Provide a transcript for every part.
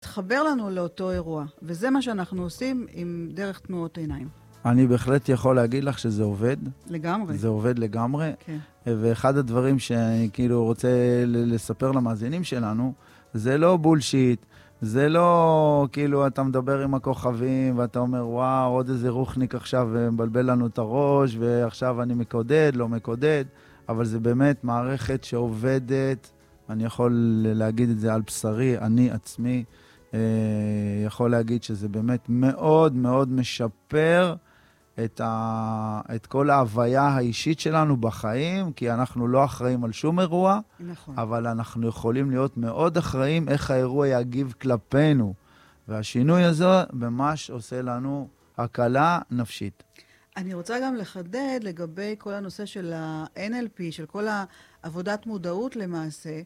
להתחבר לנו לאותו אירוע. וזה מה שאנחנו עושים עם דרך תנועות עיניים. אני בהחלט יכול להגיד לך שזה עובד. לגמרי. זה עובד לגמרי. כן. ואחד הדברים שאני כאילו רוצה לספר למאזינים שלנו, זה לא בולשיט, זה לא כאילו אתה מדבר עם הכוכבים ואתה אומר וואו, עוד איזה רוחניק עכשיו מבלבל לנו את הראש ועכשיו אני מקודד, לא מקודד, אבל זה באמת מערכת שעובדת, אני יכול להגיד את זה על בשרי, אני עצמי יכול להגיד שזה באמת מאוד מאוד משפר את כל ההוויה האישית שלנו בחיים, כי אנחנו לא אחראים על שום אירוע, נכון. אבל אנחנו יכולים להיות מאוד אחראים איך האירוע יגיב כלפינו. והשינוי הזה ממש עושה לנו הקלה נפשית. אני רוצה גם לחדד לגבי כל הנושא של ה-NLP, של כל העבודת מודעות למעשה.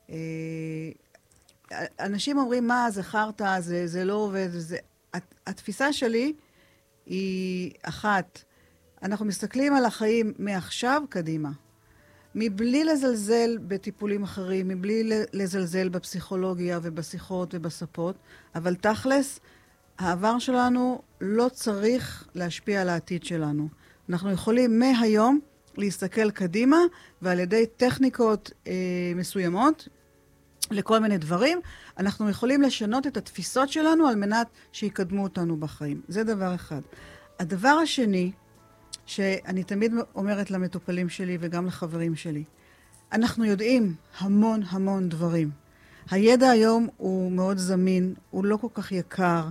אנשים אומרים, מה, זה חרטה, זה לא עובד. התפיסה שלי היא אחת, אנחנו מסתכלים על החיים מעכשיו קדימה, מבלי לזלזל בטיפולים אחרים, מבלי לזלזל בפסיכולוגיה ובשיחות ובספות, אבל תכלס, העבר שלנו לא צריך להשפיע על העתיד שלנו. אנחנו יכולים מהיום להסתכל קדימה, ועל ידי טכניקות מסוימות, לכל מיני דברים, אנחנו יכולים לשנות את התפיסות שלנו על מנת שיקדמו אותנו בחיים. זה דבר אחד. הדבר השני, שאני תמיד אומרת למטופלים שלי וגם לחברים שלי, אנחנו יודעים המון המון דברים. הידע היום הוא מאוד זמין, הוא לא כל כך יקר,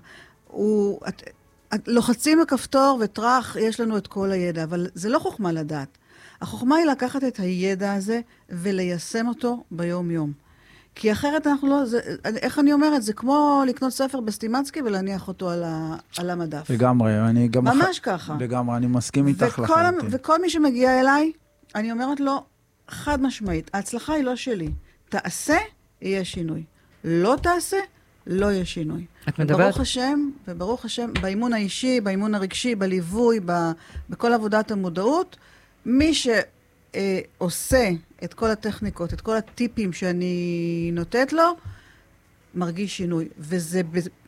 לוחצים בכפתור וטרח, יש לנו את כל הידע, אבל זה לא חוכמה לדעת. החוכמה היא לקחת את הידע הזה וליישם אותו ביום יום. כי אחרת אנחנו לא, איך אני אומרת, זה כמו לקנות ספר בסטימצקי ולהניח אותו על המדף. לגמרי, אני גם... ממש ככה. לגמרי, אני מסכים איתך לחלוטין. וכל מי שמגיע אליי, אני אומרת לו, חד משמעית, ההצלחה היא לא שלי. תעשה, יהיה שינוי. לא תעשה, לא יהיה שינוי. את מדברת? וברוך השם, באימון האישי, באימון הרגשי, בליווי, בכל עבודת המודעות, מי שעושה את כל הטכניקות, את כל הטיפים שאני נותנת לו, מרגיש שינוי. וזה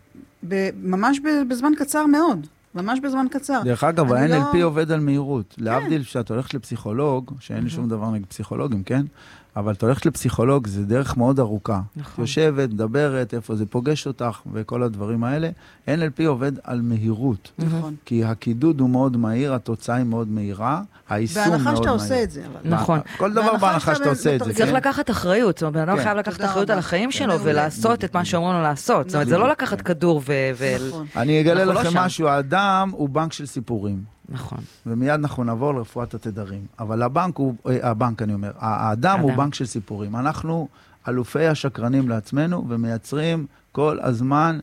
ממש בזמן קצר מאוד. ממש בזמן קצר. דרך אגב, ה-NLP עובד על מהירות. להבדיל שאת הולכת לפסיכולוג, שאין לי שום דבר נגד פסיכולוגים, כן? אבל את הולכת לפסיכולוג, זה דרך מאוד ארוכה. נכון. יושבת, מדברת, איפה זה פוגש אותך, וכל הדברים האלה. NLP עובד על מהירות. נכון. כי הקידוד הוא מאוד מהיר, התוצאה היא מאוד מהירה, היישום מאוד מהיר. בהנחה שאתה עושה את זה. אבל. נכון. כל דבר בהנחה שאתה עושה את זה. צריך לקחת אחריות, זאת אומרת, בן אדם חייב לקחת אחריות על החיים שלו, ולעשות את מה שאומרים לו לעשות. זאת אומרת, זה לא לקחת כדור אני אגלה לכם משהו, האדם הוא בנק של סיפורים. נכון. ומיד אנחנו נעבור לרפואת התדרים. אבל הבנק אני אומר, האדם הוא בנק של סיפורים. אנחנו אלופי השקרנים לעצמנו, ומייצרים כל הזמן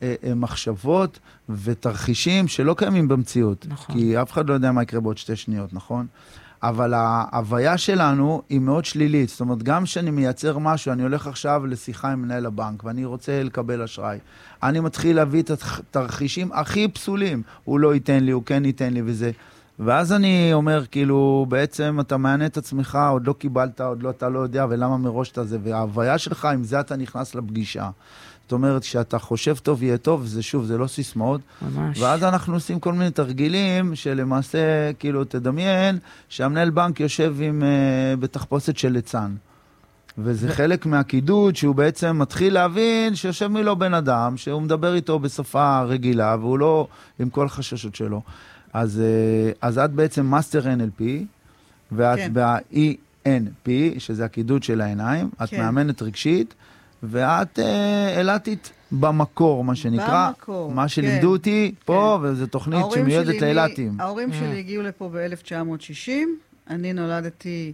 מחשבות ותרחישים שלא קיימים במציאות. נכון. כי אף אחד לא יודע מה יקרה בעוד 2 שניות, נכון? אבל ההוויה שלנו היא מאוד שלילית. זאת אומרת, גם כשאני מייצר משהו, אני הולך עכשיו לשיחה עם מנהל הבנק, ואני רוצה לקבל אשראי. אני מתחיל להביא את התרחישים הכי פסולים. הוא לא ייתן לי, הוא כן ייתן לי וזה. ואז אני אומר, כאילו, בעצם אתה מענה את עצמך, עוד לא קיבלת, עוד לא, אתה לא יודע, ולמה מראש אתה זה. וההוויה שלך, עם זה אתה נכנס לפגישה. זאת אומרת, שאתה חושב טוב יהיה טוב, זה שוב, זה לא סיסמאות. ממש. ואז אנחנו עושים כל מיני תרגילים, שלמעשה, כאילו, תדמיין, שהמנהל בנק יושב בתחפושת של ליצן. וזה חלק מהקידוד, שהוא בעצם מתחיל להבין שיושב מילו בן אדם, שהוא מדבר איתו בשפה רגילה, והוא לא עם כל החששות שלו. אז את בעצם מאסטר NLP, ואת ב-ENP, שזה הקידוד של העיניים, את מאמנת רגשית, ואת אלתית במקור, מה שנקרא, מה שלימדו אותי פה, וזו תוכנית שמיועדת לאלתים. ההורים שלי הגיעו לפה ב-1960, אני נולדתי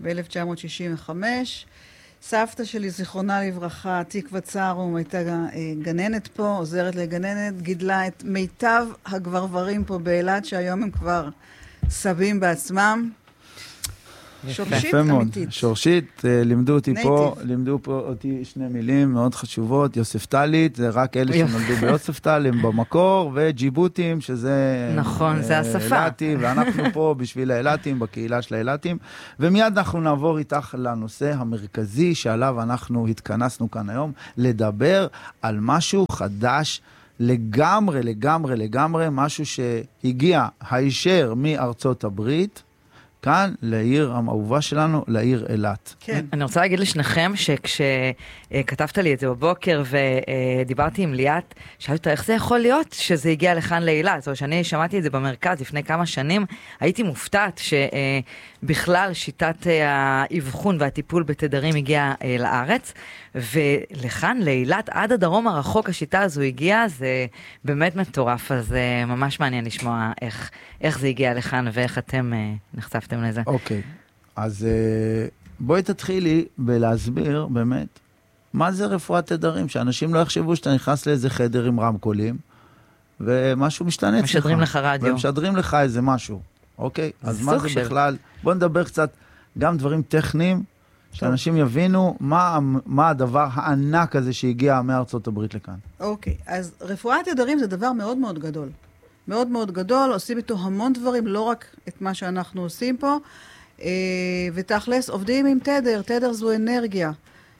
ב-1965, סבתא שלי, זיכרונה לברכה, תקווה צרום, הייתה גננת פה, עוזרת לגננת, גידלה את מיטב הגברברים פה באילת, שהיום הם כבר סבים בעצמם. שורשית יפה מאוד. אמיתית. שורשית, לימדו אותי פה, Native. לימדו פה אותי שני מילים מאוד חשובות, יוספטלית, זה רק אלה שנולדו ביוספטל, הם במקור, וג'יבוטים, שזה... נכון, זה השפה. אילתי, ואנחנו פה בשביל האילתים, בקהילה של האילתים, ומיד אנחנו נעבור איתך לנושא המרכזי שעליו אנחנו התכנסנו כאן היום, לדבר על משהו חדש, לגמרי, לגמרי, לגמרי, משהו שהגיע הישר מארצות הברית, כאן לעיר האהובה שלנו, לעיר אילת. כן. אני רוצה להגיד לשניכם שכשכתבת לי את זה בבוקר ודיברתי עם ליאת, שאלתי אותה איך זה יכול להיות שזה הגיע לכאן לאילת. זאת אומרת, שאני שמעתי את זה במרכז לפני כמה שנים, הייתי מופתעת שבכלל שיטת האבחון והטיפול בתדרים הגיעה לארץ, ולכאן לאילת עד הדרום הרחוק השיטה הזו הגיעה, זה באמת מטורף, אז ממש מעניין לשמוע איך זה הגיע לכאן ואיך אתם נחשפתם לזה. אוקיי, אז בואי תתחילי בלהסביר באמת מה זה רפואת תדרים, שאנשים לא יחשבו שאתה נכנס לאיזה חדר עם רמקולים, ומשהו משתנה אצלך. משדרים לך רדיו. ומשדרים לך איזה משהו, אוקיי? אז מה זה בכלל? בוא נדבר קצת גם דברים טכניים, שאנשים יבינו מה הדבר הענק הזה שהגיע מארצות הברית לכאן. אוקיי, אז רפואת תדרים זה דבר מאוד מאוד גדול. מאוד מאוד גדול, עושים איתו המון דברים, לא רק את מה שאנחנו עושים פה, ותכלס עובדים עם תדר, תדר זו אנרגיה.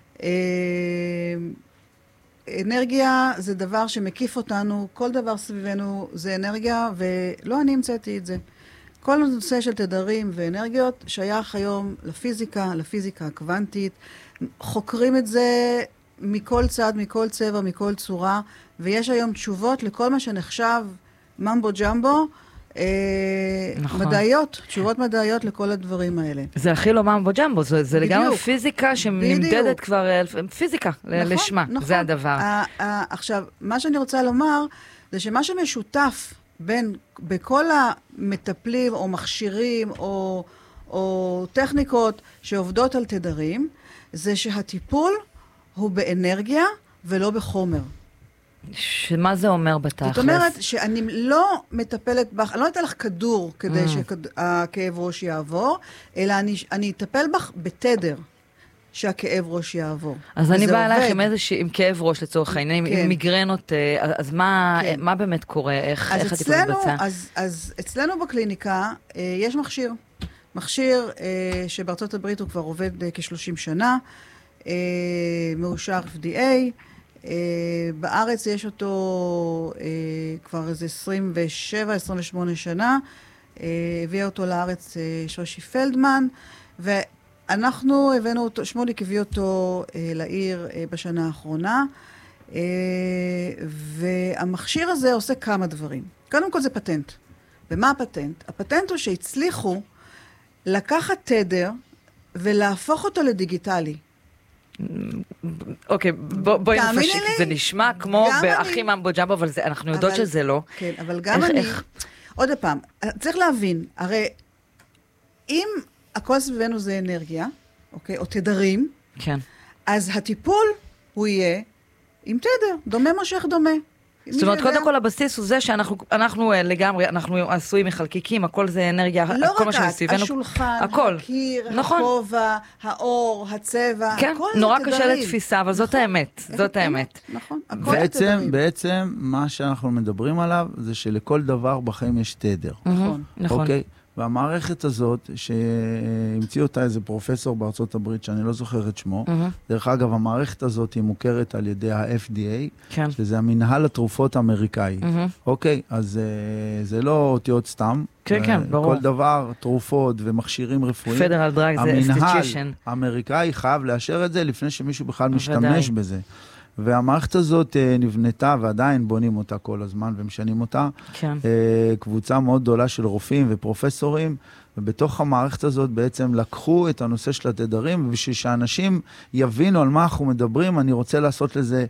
אנרגיה זה דבר שמקיף אותנו, כל דבר סביבנו זה אנרגיה, ולא אני המצאתי את זה. כל הנושא של תדרים ואנרגיות שייך היום לפיזיקה, לפיזיקה הקוונטית. חוקרים את זה מכל צד, מכל צבע, מכל צורה, ויש היום תשובות לכל מה שנחשב ממבו ג'מבו, נכון. מדעיות, תשובות מדעיות לכל הדברים האלה. זה הכי לא ממבו ג'מבו, זה לגמרי פיזיקה שנמדדת בדיוק. כבר, פיזיקה לשמה, נכון. זה הדבר. עכשיו, מה שאני רוצה לומר, זה שמה שמשותף בכל המטפלים או מכשירים או טכניקות שעובדות על תדרים, זה שהטיפול הוא באנרגיה ולא בחומר. שמה זה אומר בתכלס? זאת אומרת שאני לא מטפלת בך, אני לא אתן לך כדור כדי שהכאב ראש יעבור, אלא אני אטפל בך בתדר שהכאב ראש יעבור. אז אני באה אלייך עם כאב ראש לצורך העניין, עם מיגרנות, אז מה באמת קורה? איך הטיפול מתבצע? אז אצלנו בקליניקה יש מכשיר שבארצות הברית הוא כבר עובד כ-30 שנה, מאושר FDA, בארץ יש אותו כבר איזה 27-28 שנה, הביאה אותו לארץ שושי פלדמן, ואנחנו הבאנו אותו, שמוליק הביא אותו לעיר בשנה האחרונה, והמכשיר הזה עושה כמה דברים. קודם כל זה פטנט. ומה הפטנט? הפטנט הוא שהצליחו לקחת תדר ולהפוך אותו לדיגיטלי. אוקיי, בואי נפשק, זה נשמע כמו באחי ממבו ג'מבו, אבל אנחנו יודעות שזה לא. כן, אבל גם אני, עוד פעם, צריך להבין, הרי אם הכל סביבנו זה אנרגיה, אוקיי, או תדרים, כן. אז הטיפול הוא יהיה עם תדר, דומה מושך דומה. זאת אומרת, קודם כל הבסיס הוא זה שאנחנו לגמרי, אנחנו עשויים מחלקיקים, הכל זה אנרגיה, כל מה שמסביבנו. השולחן, הקיר, הכובע, האור, הצבע, כן, נורא קשה לתפיסה, אבל זאת האמת, זאת האמת. נכון, בעצם מה שאנחנו מדברים עליו, זה שלכל דבר בחיים יש תדר. נכון. אוקיי? והמערכת הזאת, שהמציא אותה איזה פרופסור בארצות הברית, שאני לא זוכר את שמו, דרך אגב, המערכת הזאת היא מוכרת על ידי ה-FDA, שזה המנהל התרופות האמריקאי. אוקיי, אז זה לא אותיות סתם. כן, כן, ברור. כל דבר, תרופות ומכשירים רפואיים. Federal Drug זה המנהל institution. האמריקאי חייב לאשר את זה, לפני שמישהו בכלל משתמש בזה. והמערכת הזאת נבנתה, ועדיין בונים אותה כל הזמן ומשנים אותה. כן. קבוצה מאוד גדולה של רופאים ופרופסורים, ובתוך המערכת הזאת בעצם לקחו את הנושא של התדרים, ובשביל שאנשים יבינו על מה אנחנו מדברים, אני רוצה לעשות לזה,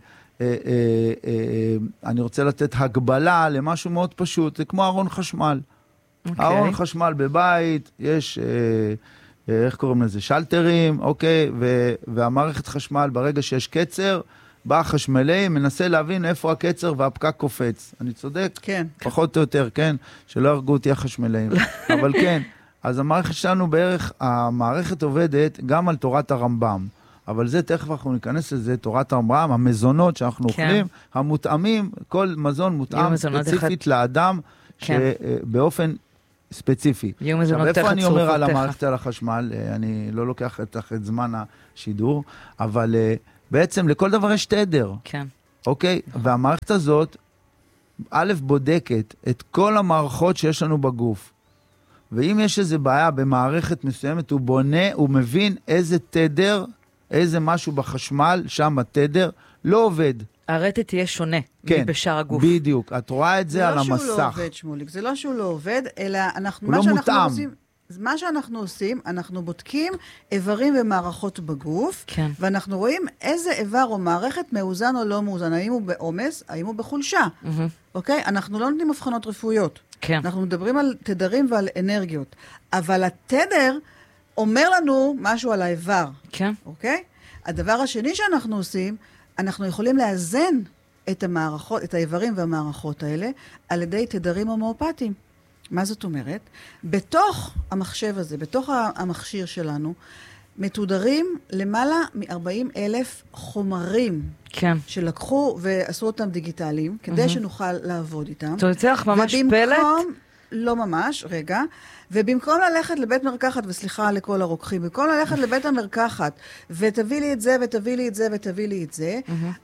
אני רוצה לתת הגבלה למשהו מאוד פשוט, זה כמו ארון חשמל. ארון חשמל בבית, יש... איך קוראים לזה? שלטרים, אוקיי? והמערכת חשמל, ברגע שיש קצר, בא חשמלי, מנסה להבין איפה הקצר והפקק קופץ. אני צודק? כן. פחות או יותר, כן? שלא הרגו אותי החשמליים. אבל כן, אז המערכת שלנו בערך, המערכת עובדת גם על תורת הרמב"ם. אבל זה תכף אנחנו ניכנס לזה, תורת הרמב"ם, המזונות שאנחנו אוכלים, המותאמים, כל מזון מותאם ספציפית לאדם, שבאופן ספציפי. עכשיו, איפה אני אומר על המערכת על החשמל? אני לא לוקח את זמן השידור, אבל בעצם לכל דבר יש תדר. כן. אוקיי? והמערכת הזאת, א', בודקת את כל המערכות שיש לנו בגוף. ואם יש איזו בעיה במערכת מסוימת, הוא בונה, הוא מבין איזה תדר, איזה משהו בחשמל, שם התדר, לא עובד. הרטט תהיה שונה מבשאר הגוף. בדיוק. את רואה את זה על המסך. זה לא שהוא לא עובד, שמוליק. זה לא שהוא לא עובד, אלא הוא לא מותאם. מה שאנחנו עושים, אנחנו בודקים איברים ומערכות בגוף, כן. ואנחנו רואים איזה איבר או מערכת מאוזן או לא מאוזן, האם הוא בעומס, האם הוא בחולשה. אוקיי? אנחנו לא נותנים הבחנות רפואיות. כן. אנחנו מדברים על תדרים ועל אנרגיות. אבל התדר אומר לנו משהו על האיבר. כן. אוקיי? הדבר השני שאנחנו עושים, אנחנו יכולים לאזן את המערכות, את האיברים והמערכות האלה, על ידי תדרים הומאופטיים. מה זאת אומרת? בתוך המחשב הזה, בתוך המכשיר שלנו, מתודרים למעלה מ-40,000 חומרים, כן. שלקחו ועשו אותם דיגיטליים, כדי שנוכל לעבוד איתם. אתה יוצא לך ממש פלט? לא ממש, רגע. ובמקום ללכת לבית מרקחת, וסליחה לכל הרוקחים, במקום ללכת לבית המרקחת, ותביא לי את זה, ותביא לי את זה, ותביא לי את זה,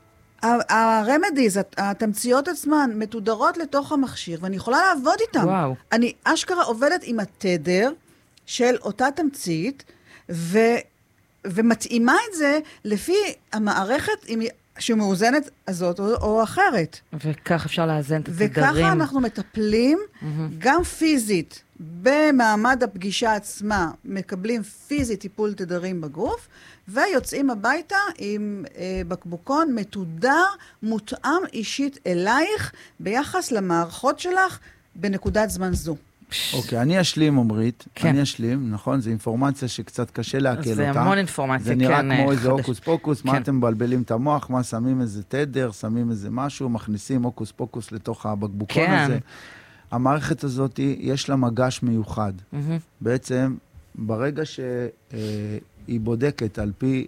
הרמדיז, התמציות עצמן, מתודרות לתוך המכשיר, ואני יכולה לעבוד איתם. וואו. אני אשכרה עובדת עם התדר של אותה תמצית, ומתאימה את זה לפי המערכת שמאוזנת הזאת או אחרת. וכך אפשר לאזן את התדרים. וככה אנחנו מטפלים גם פיזית, במעמד הפגישה עצמה, מקבלים פיזית טיפול תדרים בגוף, ויוצאים הביתה עם בקבוקון מתודר, מותאם אישית אלייך, ביחס למערכות שלך, בנקודת זמן זו. אוקיי, אני אשלים, עומרית. אני אשלים, נכון? זו אינפורמציה שקצת קשה לעכל אותה. זה המון אינפורמציה, זה נראה כמו איזה הוקוס פוקוס, מה אתם מבלבלים את המוח, מה שמים איזה תדר, שמים איזה משהו, מכניסים הוקוס פוקוס לתוך הבקבוקון הזה. המערכת הזאת, יש לה מגש מיוחד. בעצם, ברגע שהיא בודקת על פי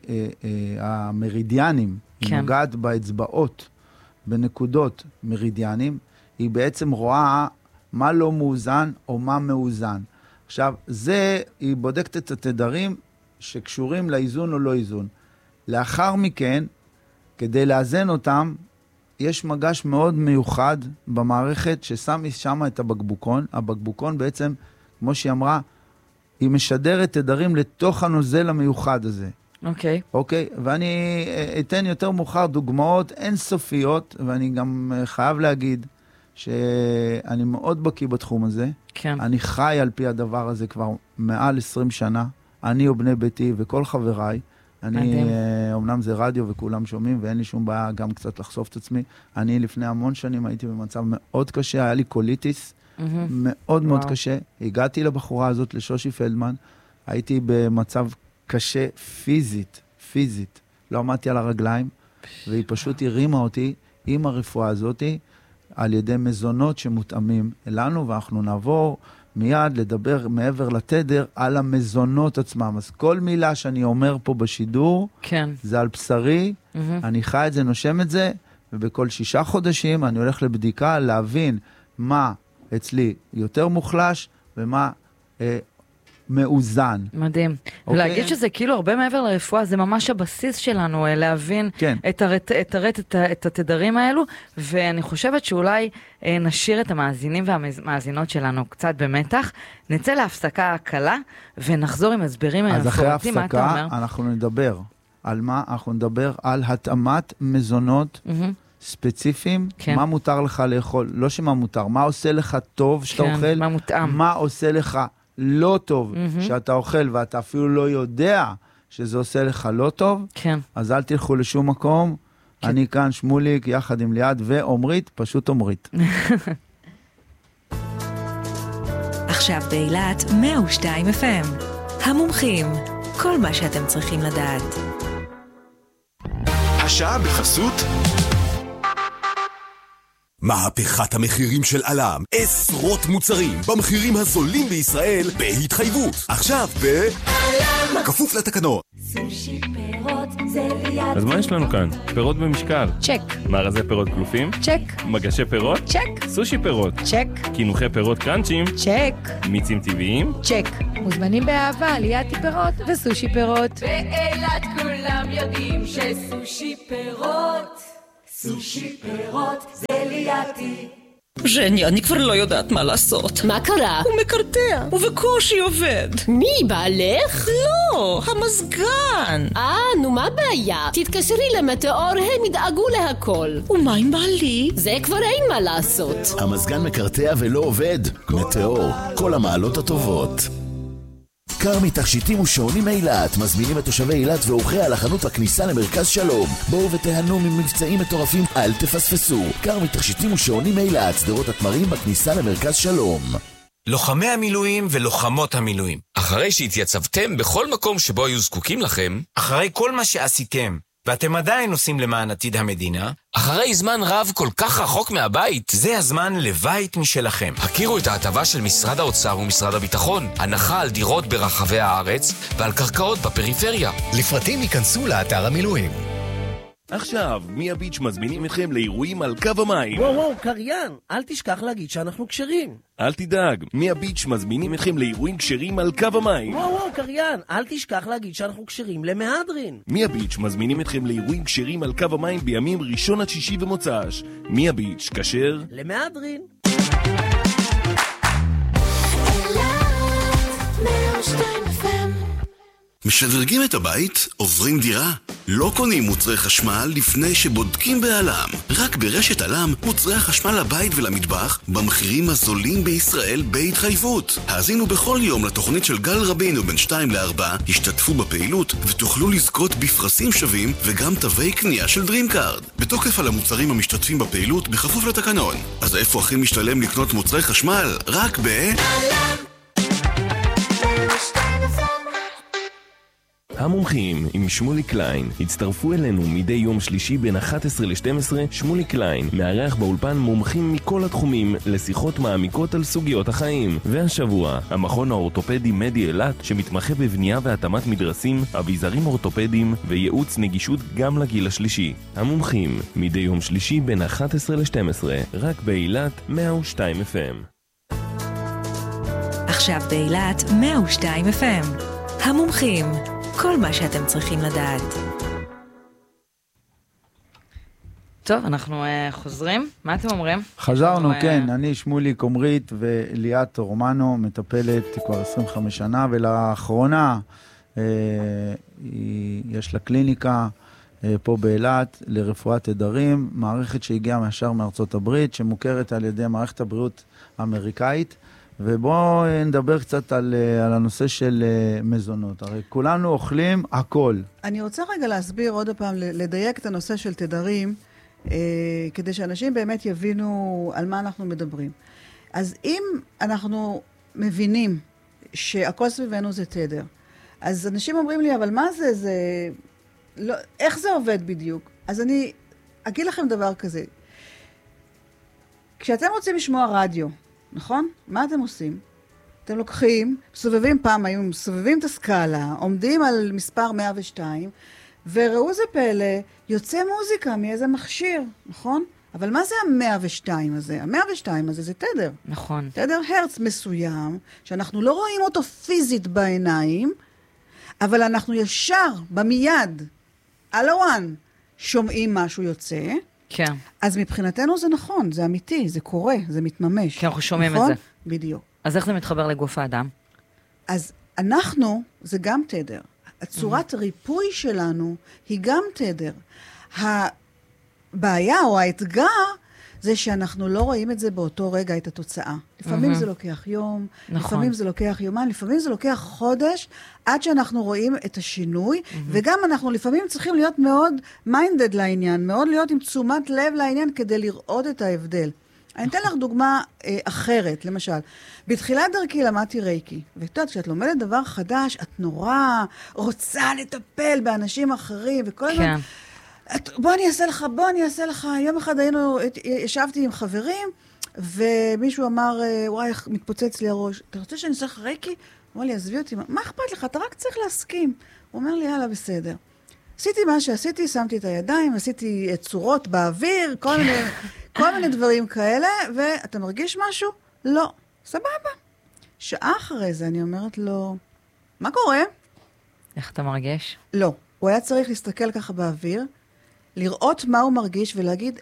המרידיאנים, היא נוגעת באצבעות, בנקודות מרידיאנים, היא בעצם רואה מה לא מאוזן או מה מאוזן. עכשיו, היא בודקת את התדרים שקשורים לאיזון או לא איזון. לאחר מכן, כדי לאזן אותם, יש מגש מאוד מיוחד במערכת ששם שם את הבקבוקון. הבקבוקון בעצם, כמו שהיא אמרה, היא משדרת תדרים לתוך הנוזל המיוחד הזה. אוקיי. אוקיי? ואני אתן יותר מאוחר דוגמאות אינסופיות, ואני גם חייב להגיד, שאני מאוד בקיא בתחום הזה. כן. אני חי על פי הדבר הזה כבר מעל 20 שנה. אני ובני ביתי וכל חבריי. אני, אמנם זה רדיו וכולם שומעים, ואין לי שום בעיה גם קצת לחשוף את עצמי. אני לפני המון שנים הייתי במצב מאוד קשה, היה לי קוליטיס, מאוד מאוד קשה. הגעתי לבחורה הזאת, לשושי פלדמן, הייתי במצב קשה פיזית. לא עמדתי על הרגליים, והיא פשוט הרימה אותי עם הרפואה הזאת, על ידי מזונות שמותאמים אלינו, ואנחנו נעבור מיד לדבר מעבר לתדר על המזונות עצמם. אז כל מילה שאני אומר פה בשידור, זה על בשרי, אני חי את זה, נושם את זה, ובכל 6 חודשים אני הולך לבדיקה להבין מה אצלי יותר מוחלש, ומה מאוזן. מדהים. ולהגיד שזה כאילו הרבה מעבר לרפואה, זה ממש הבסיס שלנו, להבין את התדרים האלו, ואני חושבת שאולי נשאיר את המאזינים והמאזינות שלנו קצת במתח, נצא להפסקה קלה, ונחזור עם הסברים מפורטים. אז אחרי ההפסקה אנחנו נדבר על מה? אנחנו נדבר על התאמת מזונות ספציפיים, מה מותר לך לאכול, לא שמה מותר, מה עושה לך טוב שאתה אוכל, מה מותאם, מה עושה לך לא טוב שאתה אוכל, ואתה אפילו לא יודע שזה עושה לך לא טוב, אז אל תלכו לשום מקום. אני כאן שמוליק יחד עם ליעד ועומרית, פשוט עומרית. עכשיו באילת 102 FM. המומחים, כל מה שאתם צריכים לדעת. השעה בחסות מהפכת המחירים של אלם, עשרות מוצרים במחירים הזולים בישראל בהתחייבות. עכשיו אלם, כפוף לתקנון. סושי פירות זה ליד. אז מה יש לנו כאן? פירות במשקל. צ'ק. מארזי פירות קלופים? צ'ק. מגשי פירות? צ'ק. סושי פירות? צ'ק. קינוחי פירות קרנצ'ים? צ'ק. מיצים טבעיים? צ'ק. מוזמנים באהבה ליד פירות וסושי פירות. באילת כולם יודעים שסושי פירות, סושי פירות זה ליאתי. ז'ני, אני כבר לא יודעת מה לעשות. מה קרה? הוא מקרטע, ובקושי עובד. מי, בעלך? לא, המזגן. נו מה הבעיה? תתקשרי למטאור, הם ידאגו להכל. ומה עם בעלי? זה כבר אין מה לעשות. המזגן מקרטע ולא עובד. מטאור, כל המעלות הטובות. כרמי תכשיטים ושעונים אילת מזמינים את תושבי אילת ואורחיה לחנות הכניסה למרכז שלום. בואו ותיהנו ממבצעים מטורפים, אל תפספסו. כרמי תכשיטים ושעונים אילת, שדרות התמרים בכניסה למרכז שלום. לוחמי המילואים ולוחמות המילואים, אחרי שהתייצבתם בכל מקום שבו היו זקוקים לכם, אחרי כל מה שעשיתם ואתם עדיין עושים למען עתיד המדינה, אחרי זמן רב כל כך רחוק מהבית, זה הזמן לבית משלכם. הכירו את ההטבה של משרד האוצר ומשרד הביטחון, הנחה על דירות ברחבי הארץ ועל קרקעות בפריפריה. לפרטים ייכנסו לאתר המילואים. עכשיו, מי הביץ' מזמינים אתכם לאירועים על קו המים. וואו, קריין, אל תשכח להגיד שאנחנו קשרים. אל תדאג, מי הביץ' מזמינים אתכם לאירועים קשרים על קו המים. וואו, קריין, אל תשכח להגיד שאנחנו קשרים למהדרין. מי הביץ' מזמינים אתכם לאירועים קשרים על קו המים בימים ראשון עד שישי ומוצ"ש. מי הביץ' כשר? למהדרין. משדרגים את הבית? עוברים דירה? לא קונים מוצרי חשמל לפני שבודקים בעלם. רק ברשת אלם מוצרי החשמל לבית ולמטבח במחירים הזולים בישראל בהתחייבות. האזינו בכל יום לתוכנית של גל רבינו בין 2 ל-4, השתתפו בפעילות ותוכלו לזכות בפרסים שווים וגם תווי קנייה של דרימקארד. בתוקף על המוצרים המשתתפים בפעילות בכפוף לתקנון. אז איפה הכי משתלם לקנות מוצרי חשמל? רק אלם. המומחים עם שמולי קליין הצטרפו אלינו מדי יום שלישי בין 11 ל-12. שמולי קליין מארח באולפן מומחים מכל התחומים לשיחות מעמיקות על סוגיות החיים. והשבוע המכון האורתופדי מדי אילת שמתמחה בבנייה והתאמת מדרסים, אביזרים אורתופדיים וייעוץ נגישות גם לגיל השלישי. המומחים מדי יום שלישי בין 11 ל-12 רק באילת 102 FM. עכשיו באילת 102 FM. המומחים, כל מה שאתם צריכים לדעת. טוב, אנחנו חוזרים. מה אתם אומרים? חזרנו, כן. אני שמולי קומרית וליאת רומנו, מטפלת כבר 25 שנה, ולאחרונה יש לה קליניקה פה באילת לרפואת תדרים, מערכת שהגיעה מהשאר מארצות הברית, שמוכרת על ידי מערכת הבריאות האמריקאית. ובואו נדבר קצת על הנושא של מזונות. הרי כולנו אוכלים הכל. אני רוצה רגע להסביר עוד פעם, לדייק את הנושא של תדרים, כדי שאנשים באמת יבינו על מה אנחנו מדברים. אז אם אנחנו מבינים שהכל סביבנו זה תדר, אז אנשים אומרים לי, אבל מה זה? לא, איך זה עובד בדיוק? אז אני אגיד לכם דבר כזה. כשאתם רוצים לשמוע רדיו, נכון? מה אתם עושים? אתם לוקחים, מסובבים פעם, היו מסובבים את הסקאלה, עומדים על מספר 102, וראו זה פלא, יוצא מוזיקה מאיזה מכשיר, נכון? אבל מה זה ה-102 הזה? ה-102 הזה זה תדר. נכון. תדר הרץ מסוים, שאנחנו לא רואים אותו פיזית בעיניים, אבל אנחנו ישר, במייד, על הוואן, שומעים משהו יוצא. כן. אז מבחינתנו זה נכון, זה אמיתי, זה קורה, זה מתממש. כן, אנחנו שומעים נכון? את זה. בדיוק. אז איך זה מתחבר לגוף האדם? אז אנחנו, זה גם תדר. הצורת ריפוי שלנו היא גם תדר. הבעיה או האתגר זה שאנחנו לא רואים את זה באותו רגע, את התוצאה. לפעמים זה לוקח יום, לפעמים זה לוקח יומן, לפעמים זה לוקח חודש, עד שאנחנו רואים את השינוי, וגם אנחנו לפעמים צריכים להיות מאוד מיינדד לעניין, מאוד להיות עם תשומת לב לעניין, כדי לראות את ההבדל. אני אתן לך דוגמה אחרת, למשל. בתחילת דרכי למדתי רייקי, ואתה יודעת, כשאת לומדת דבר חדש, את נורא רוצה לטפל באנשים אחרים, וכל הזמן... בוא אני אעשה לך. יום אחד ישבתי עם חברים, ומישהו אמר, וואי, מתפוצץ לי הראש. אתה רוצה שאני אעשה לך רייקי? הוא אמר לי, עזבי אותי, מה אכפת לך? אתה רק צריך להסכים. הוא אומר לי, יאללה, בסדר. עשיתי מה שעשיתי, שמתי את הידיים, עשיתי צורות באוויר, כל מיני דברים כאלה, ואתה מרגיש משהו? לא. סבבה. שעה אחרי זה אני אומרת לו, מה קורה? איך אתה מרגיש? לא. הוא היה צריך להסתכל ככה באוויר, לראות מה הוא מרגיש ולהגיד,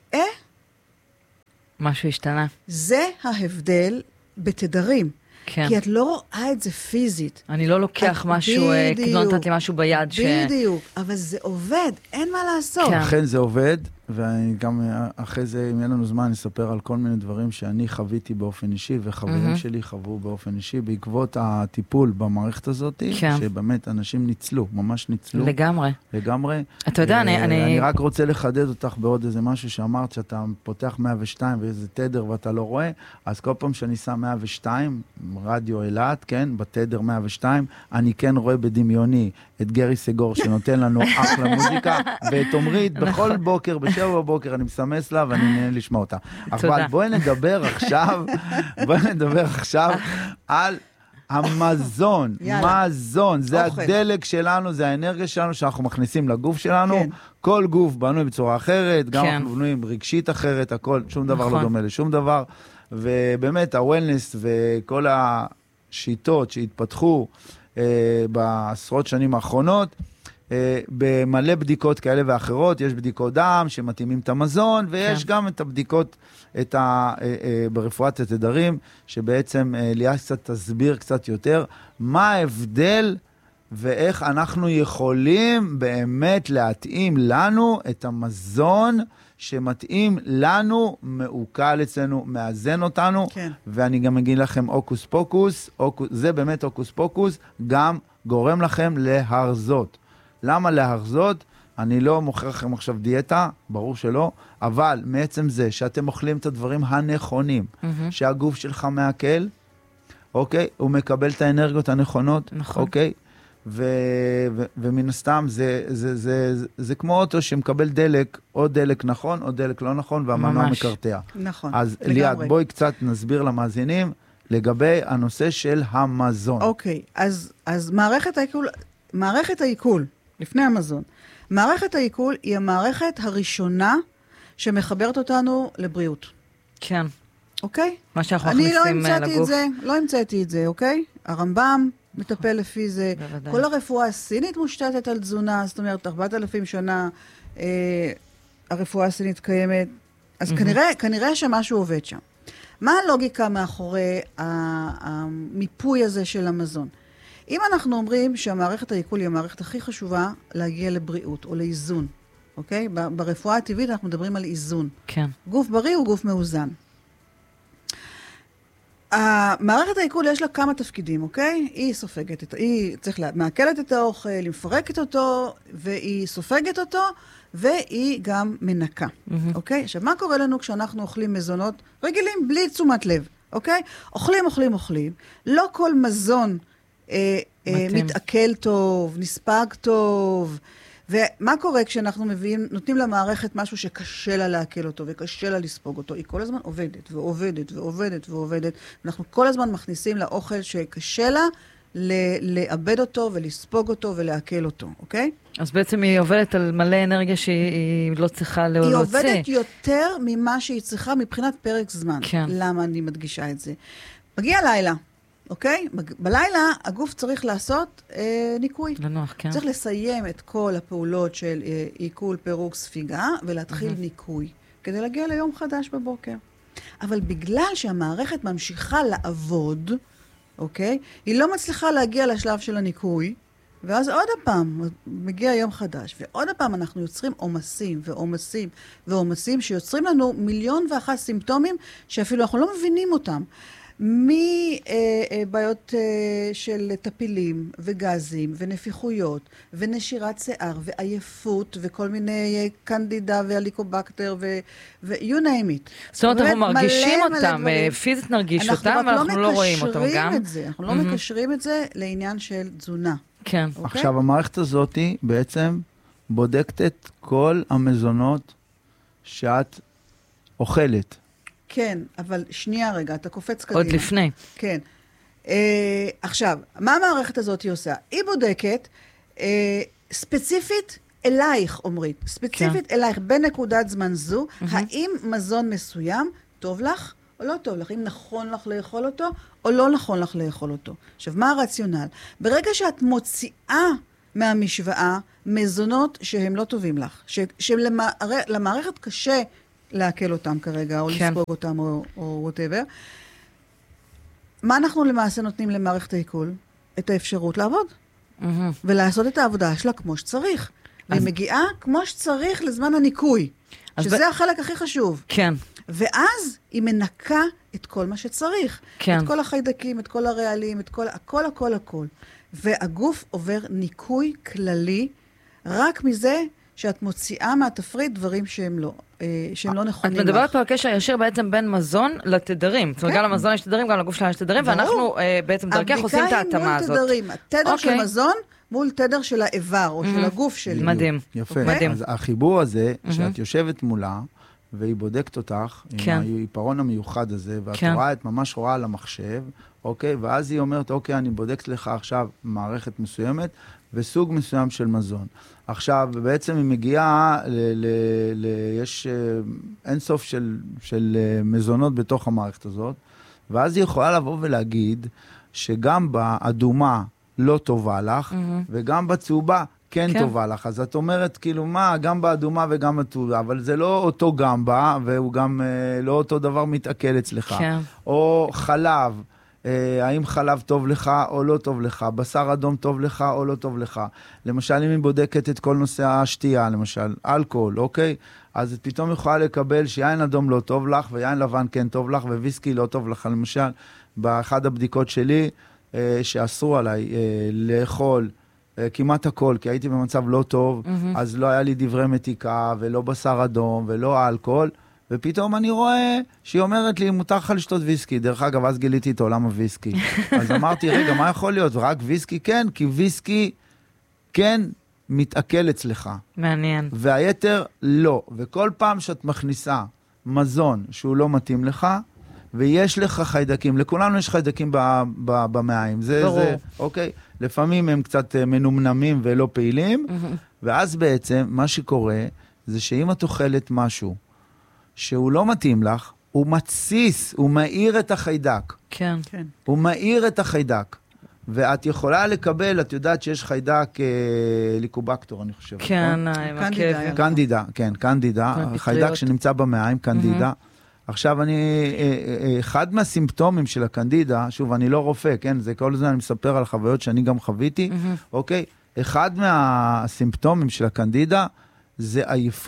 משהו השתנה. זה ההבדל בתדרים. כן. כי את לא רואה את זה פיזית. אני לא לוקח משהו, לא נתת לי משהו ביד בדיוק, אבל זה עובד, אין מה לעשות. כן. אכן זה עובד, וגם אחרי זה, אם אין לנו זמן, נספר על כל מיני דברים שאני חוויתי באופן אישי, וחברים שלי חוו באופן אישי, בעקבות הטיפול במערכת הזאת, שבאמת אנשים ניצלו, ממש ניצלו. לגמרי. אתה יודע, אני רק רוצה לחדד אותך בעוד איזה משהו שאמרת, שאתה פותח 102 ואיזה תדר ואתה לא רואה, אז כל פעם שאני שם 102, רדיו אלת, כן, בתדר 102, אני כן רואה בדמיוני את גרי סגור שנותן לנו אחלה מוזיקה, ואת עומרית בכל בוקר, ב7 בבוקר, אני מסמס לה ואני נהנה לשמוע אותה. אבל בואי נדבר עכשיו על המזון. מזון, זה הדלק שלנו, זה האנרגיה שלנו שאנחנו מכניסים לגוף שלנו. כל גוף בנוי בצורה אחרת, גם אנחנו בנויים רגשית אחרת, הכל, שום דבר לא דומה לשום דבר. ובאמת, הוולנס וכל השיטות שהתפתחו בעשרות שנים האחרונות, במלא בדיקות כאלה ואחרות, יש בדיקות דם שמתאימים את המזון, ויש גם את הבדיקות ברפואת התדרים, שבעצם ליאת קצת תסביר קצת יותר, מה ההבדל ואיך אנחנו יכולים באמת להתאים לנו את המזון שמתאים לנו, מעוקל אצלנו, מאזן אותנו, ואני גם אגיד לכם אוקוס פוקוס, זה באמת אוקוס פוקוס, גם גורם לכם להרזות. למה להרזות? אני לא מוכר לכם עכשיו דיאטה, ברור שלא, אבל מעצם זה שאתם אוכלים את הדברים הנכונים, שהגוף שלך מעכל, אוקיי? הוא מקבל את האנרגיות הנכונות, אוקיי? ומן הסתם זה כמו אוטו שמקבל דלק, או דלק נכון, או דלק לא נכון, והמנוע מקרטע. נכון, אז ליאת, בואי קצת נסביר למאזינים לגבי הנושא של המזון. אוקיי, אז מערכת העיכול, לפני המזון, מערכת העיכול היא המערכת הראשונה שמחברת אותנו לבריאות. כן. אוקיי? מה שאנחנו מכניסים לגוף. לא המצאתי את זה, אוקיי? הרמב"ם מטפל לפי זה. בוודאי. כל הרפואה הסינית מושתתת על תזונה, זאת אומרת, 4,000 שנה הרפואה הסינית קיימת. אז כנראה שמשהו עובד שם. מה הלוגיקה מאחורי המיפוי הזה של המזון? אם אנחנו אומרים שהמערכת העיכול היא המערכת הכי חשובה להגיע לבריאות או לאיזון, אוקיי? ברפואה הטבעית אנחנו מדברים על איזון. כן. גוף בריא הוא גוף מאוזן. המערכת העיכול יש לה כמה תפקידים, אוקיי? היא מעכלת את האוכל, היא מפרקת אותו, והיא סופגת אותו, והיא גם מנקה, אוקיי? עכשיו, מה קורה לנו כשאנחנו אוכלים מזונות רגילים, בלי תשומת לב, אוקיי? אוכלים. לא כל מזון מתעכל טוב, נספג טוב, ומה קורה כשאנחנו נותנים למערכת משהו שקשה לה להקל אותו, וקשה לה לספוג אותו? היא כל הזמן עובדת. אנחנו כל הזמן מכניסים לאוכל שקשה לה לאבד אותו ולספוג אותו ולהקל אותו, אוקיי? אז בעצם היא עובדת על מלא אנרגיה שהיא לא צריכה להוציא. היא עובדת יותר ממה שהיא צריכה מבחינת פרק זמן. כן. למה אני מדגישה את זה? מגיע לילה. אוקיי? בלילה הגוף צריך לעשות ניקוי. לנוח, כן. צריך לסיים את כל הפעולות של עיכול, פירוק, ספיגה, ולהתחיל ניקוי, כדי להגיע ליום חדש בבוקר. אבל בגלל שהמערכת ממשיכה לעבוד, אוקיי? היא לא מצליחה להגיע לשלב של הניקוי, ואז עוד הפעם מגיע יום חדש, ועוד הפעם אנחנו יוצרים עומסים, שיוצרים לנו 1,001,000 סימפטומים, שאפילו אנחנו לא מבינים אותם. מבעיות של טפילים וגזים ונפיחויות ונשירת שיער ועייפות וכל מיני קנדידה והליקובקטר ו-you name it. זאת אומרת, אנחנו מרגישים אותם, פיזית נרגיש אותם, אבל אנחנו לא רואים אותם גם. אנחנו לא מקשרים את זה לעניין של תזונה. כן. עכשיו, המערכת הזאת בעצם בודקת את כל המזונות שאת אוכלת. כן, אבל שנייה רגע, אתה קופץ קדימה. עוד לפני. כן. עכשיו, מה המערכת הזאת היא עושה? היא בודקת ספציפית אלייך, עומרית. ספציפית אלייך, בנקודת זמן זו, האם מזון מסוים טוב לך או לא טוב לך? אם נכון לך לאכול אותו או לא נכון לך לאכול אותו. עכשיו, מה הרציונל? ברגע שאת מוציאה מהמשוואה מזונות שהם לא טובים לך, שלמערכת קשה להקל אותם כרגע, או לספוג אותם, או whatever, מה אנחנו למעשה נותנים למערכת העיכול? את האפשרות לעבוד. ולעשות את העבודה שלה כמו שצריך. והיא מגיעה כמו שצריך לזמן הניקוי. שזה החלק הכי חשוב. כן. ואז היא מנקה את כל מה שצריך. כן. את כל החיידקים, את כל הרעלים, את כל, הכל. והגוף עובר ניקוי כללי, רק מזה שאת מוציאה מהתפריט דברים שהם לא נכונים לך. את מדברת פה על קשר ישיר בעצם בין מזון לתדרים. זאת אומרת, גם למזון יש תדרים, גם לגוף שלה יש תדרים, ואנחנו בעצם דרכך עושים את ההתאמה הזאת. הבדיקה היא מול תדרים. התדר של מזון מול תדר של האיבר, או של הגוף שלי. מדהים. יפה. אז החיבור הזה, שאת יושבת מולה, והיא בודקת אותך, עם העיפרון המיוחד הזה, ואת ממש רואה על המחשב, אוקיי? ואז היא אומרת, אוקיי, אני בודקת לך עכשיו מערכת מסוימת, וסוג מסוים של מזון. עכשיו, בעצם היא מגיעה, יש אינסוף של מזונות בתוך המערכת הזאת, ואז היא יכולה לבוא ולהגיד, שגם באדומה לא טובה לך, וגם בצהובה כן טובה לך. אז את אומרת, כאילו, מה, גם באדומה וגם בצהובה, אבל זה לא אותו גמבה, והוא גם לא אותו דבר מתעכל אצלך. או חלב. האם חלב טוב לך או לא טוב לך, בשר אדום טוב לך או לא טוב לך. למשל, אם היא בודקת את כל נושא השתייה, למשל, אלכוהול, אוקיי? אז את פתאום יכולה לקבל שיין אדום לא טוב לך, ויין לבן כן טוב לך, וויסקי לא טוב לך. למשל, באחד הבדיקות שלי, שאסרו עליי לאכול כמעט הכל, כי הייתי במצב לא טוב, אז לא היה לי דברי מתיקה, ולא בשר אדום, ולא אלכוהול, ופתאום אני רואה שהיא אומרת לי, מותר לך לשתות ויסקי. דרך אגב, אז גיליתי את עולם הוויסקי. אז אמרתי, רגע, מה יכול להיות? רק ויסקי כן, כי ויסקי כן מתעכל אצלך. מעניין. והיתר לא. וכל פעם שאת מכניסה מזון שהוא לא מתאים לך, ויש לך חיידקים, לכולנו יש חיידקים במעיים. ברור. אוקיי? לפעמים הם קצת מנומנמים ולא פעילים, ואז בעצם מה שקורה, זה שאם את אוכלת משהו, שהוא לא מתאים לך, הוא מתסיס, הוא מאיר את החיידק. כן. הוא מאיר את החיידק. ואת יכולה לקבל, את יודעת שיש חיידק ליקובקטור, אני חושב. כן, קנדידה, כן, קנדידה, חיידק שנמצא במעיים, קנדידה. עכשיו אחד מהסימפטומים של הקנדידה, שוב, אני לא רופא, כן, זה כל הזמן אני מספר על חוויות שאני גם חוויתי, אוקיי? אחד מהסימפטומים של הקנדידה, זה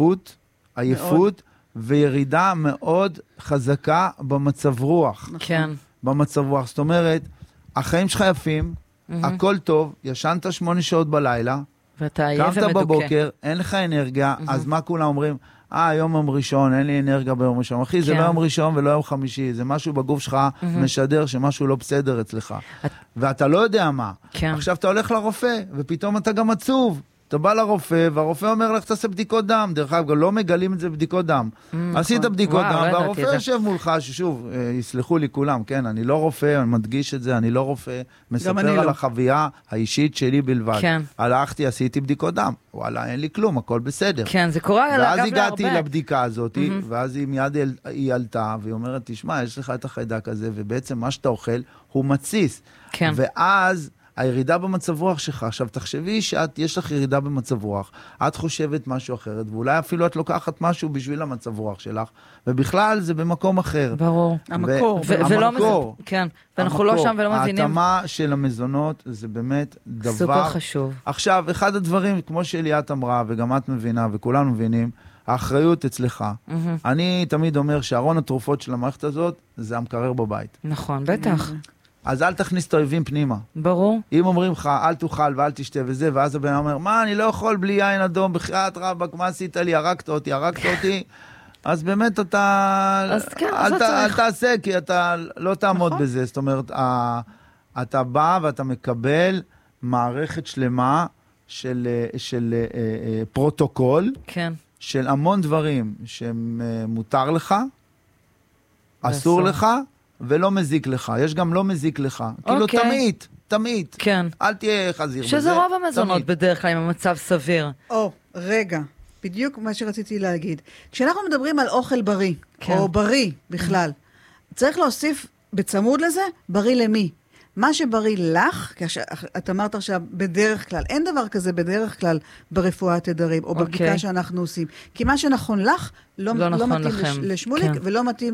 עייפות, וירידה מאוד חזקה במצב רוח. כן. במצב רוח. זאת אומרת, החיים שלך יפים, הכל טוב, ישנת 8 שעות בלילה, ואתה עייף ומדוכא. קמת בבוקר, אין לך אנרגיה, אז מה כולם אומרים? יום ראשון, אין לי אנרגיה ביום ראשון. אחי, זה לא יום ראשון ולא יום חמישי, זה משהו בגוף שלך משדר שמשהו לא בסדר אצלך. ואתה לא יודע מה. עכשיו אתה הולך לרופא, ופתאום אתה גם עצוב. אתה בא לרופא, והרופא אומר לך, תעשה בדיקות דם. דרך אגב, לא מגלים את זה בדיקות דם. עשית בדיקות דם, והרופא יושב מולך, ששוב, יסלחו לי כולם, כן, אני לא רופא, אני מדגיש את זה, אני לא רופא, מספר על החוויה האישית שלי בלבד. הלכתי, עשיתי בדיקות דם. וואלה, אין לי כלום, הכל בסדר. כן, זה קורה אגב להרבה. ואז הגעתי לבדיקה הזאת, ואז היא מיד היא עלתה, והיא אומרת, תשמע, יש לך את החיידק הזה, ובעצם מה שאתה אוכל, הוא מתסיס. ואז הירידה במצב רוח שלך, עכשיו תחשבי יש לך ירידה במצב רוח, את חושבת משהו אחרת, ואולי אפילו את לוקחת משהו בשביל המצב רוח שלך, ובכלל זה במקום אחר. ברור. המקור. כן, ואנחנו לא שם ולא מבינים. ההתאמה של המזונות זה באמת דבר סופר חשוב. עכשיו, אחד הדברים, כמו שליאת אמרה, וגם את מבינה, וכולנו מבינים, האחריות אצלך. אני תמיד אומר שארון התרופות של המערכת הזאת, זה המקרר בבית. נכון, בטח. אז אל תכניס את האויבים פנימה. ברור. אם אומרים לך, אל תאכל ואל תשתה וזה, ואז הבן אומר, מה, אני לא יכול בלי יין אדום, בחיית רבק, מה עשית לי, הרגת אותי, אז באמת אל תעשה, כי אתה לא תעמוד בזה. זאת אומרת, אתה בא ואתה מקבל מערכת שלמה של פרוטוקול, כן. של המון דברים שמותר לך, אסור לך, ולא מזיק לך. יש גם לא מזיק לך. כאילו תמיד. כן. אל תהיה חזיר בזה. שזה רוב המזונות בדרך כלל עם המצב סביר. רגע. בדיוק מה שרציתי להגיד. כשאנחנו מדברים על אוכל בריא, או בריא בכלל, צריך להוסיף בצמוד לזה, בריא למי? מה שבריא לך, כי את אמרת עכשיו, בדרך כלל, אין דבר כזה בדרך כלל ברפואת תדרים, או בבדיקה שאנחנו עושים. כי מה שנכון לך, לא מתאים לשמוליק, ולא מתאים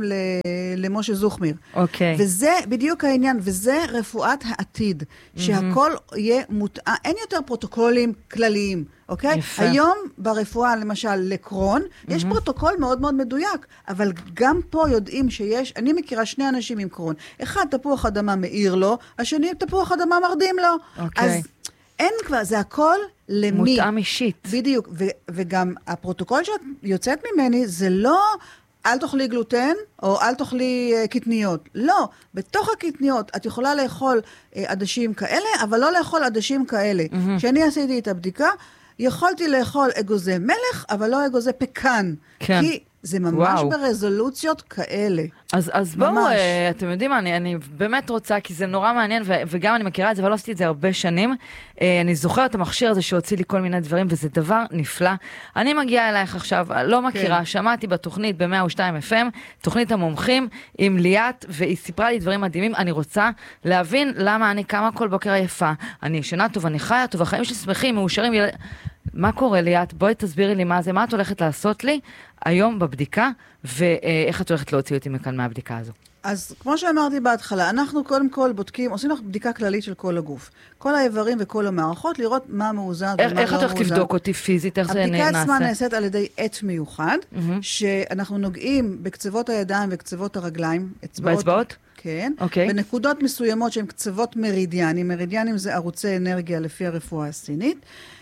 למשה זוכמיר. וזה בדיוק העניין, וזה רפואת העתיד, שהכל יהיה מותאם, אין יותר פרוטוקולים כלליים, אוקיי? היום ברפואה, למשל, לקרון, יש פרוטוקול מאוד מאוד מדויק, אבל גם פה יודעים שיש, אני מכירה שני אנשים עם קרון, אחד תפוח אדמה מאיר לו, השני תפוח אדמה מרדים לו. אז אין כבר, זה הכל למי. מותאם אישית. בדיוק, וגם הפרוטוקול שאת יוצאת ממני, זה לא אל תאכלי גלוטן, או אל תאכלי קטניות. לא, בתוך הקטניות את יכולה לאכול עדשים כאלה, אבל לא לאכול עדשים כאלה. כשאני עשיתי את הבדיקה, יכולתי לאכול אגוזי מלך, אבל לא אגוזי פקן. כן. כי זה ממש ברזולוציות כאלה. אז בואו, אתם יודעים מה, אני באמת רוצה, כי זה נורא מעניין, וגם אני מכירה את זה, אבל לא עשיתי את זה הרבה שנים. אני זוכרת את המכשיר הזה שהוציא לי כל מיני דברים, וזה דבר נפלא. אני מגיעה אלייך עכשיו, לא מכירה, שמעתי בתוכנית ב-102 FM, תוכנית המומחים עם ליאת, והיא סיפרה לי דברים מדהימים. אני רוצה להבין למה אני קמה כל בוקר עייפה. אני ישנה טוב, אני חיה טוב, החיים שלי שמחים, מאושרים. מה קורה ליאת? בואי תסבירי לי מה זה, מה את הולכת לעשות לי היום בבדיקה, ואיך את הולכת להוציא אותי מכאן מהבדיקה הזו? אז כמו שאמרתי בהתחלה, אנחנו קודם כל בודקים, עושים לך בדיקה כללית של כל הגוף. כל האיברים וכל המערכות, לראות מה מאוזן ומה לא מאוזן. איך את הולכת לבדוק אותי פיזית? איך זה נעשה? הבדיקה עצמה נעשית על ידי עץ מיוחד, שאנחנו נוגעים בקצוות הידיים וקצוות הרגליים. באצבעות? כן. בנקודות מסוימות שהן קצוות מרידיאנים. מרידיאנים זה ערוצי אנרגיה לפי הרפואה הסינית.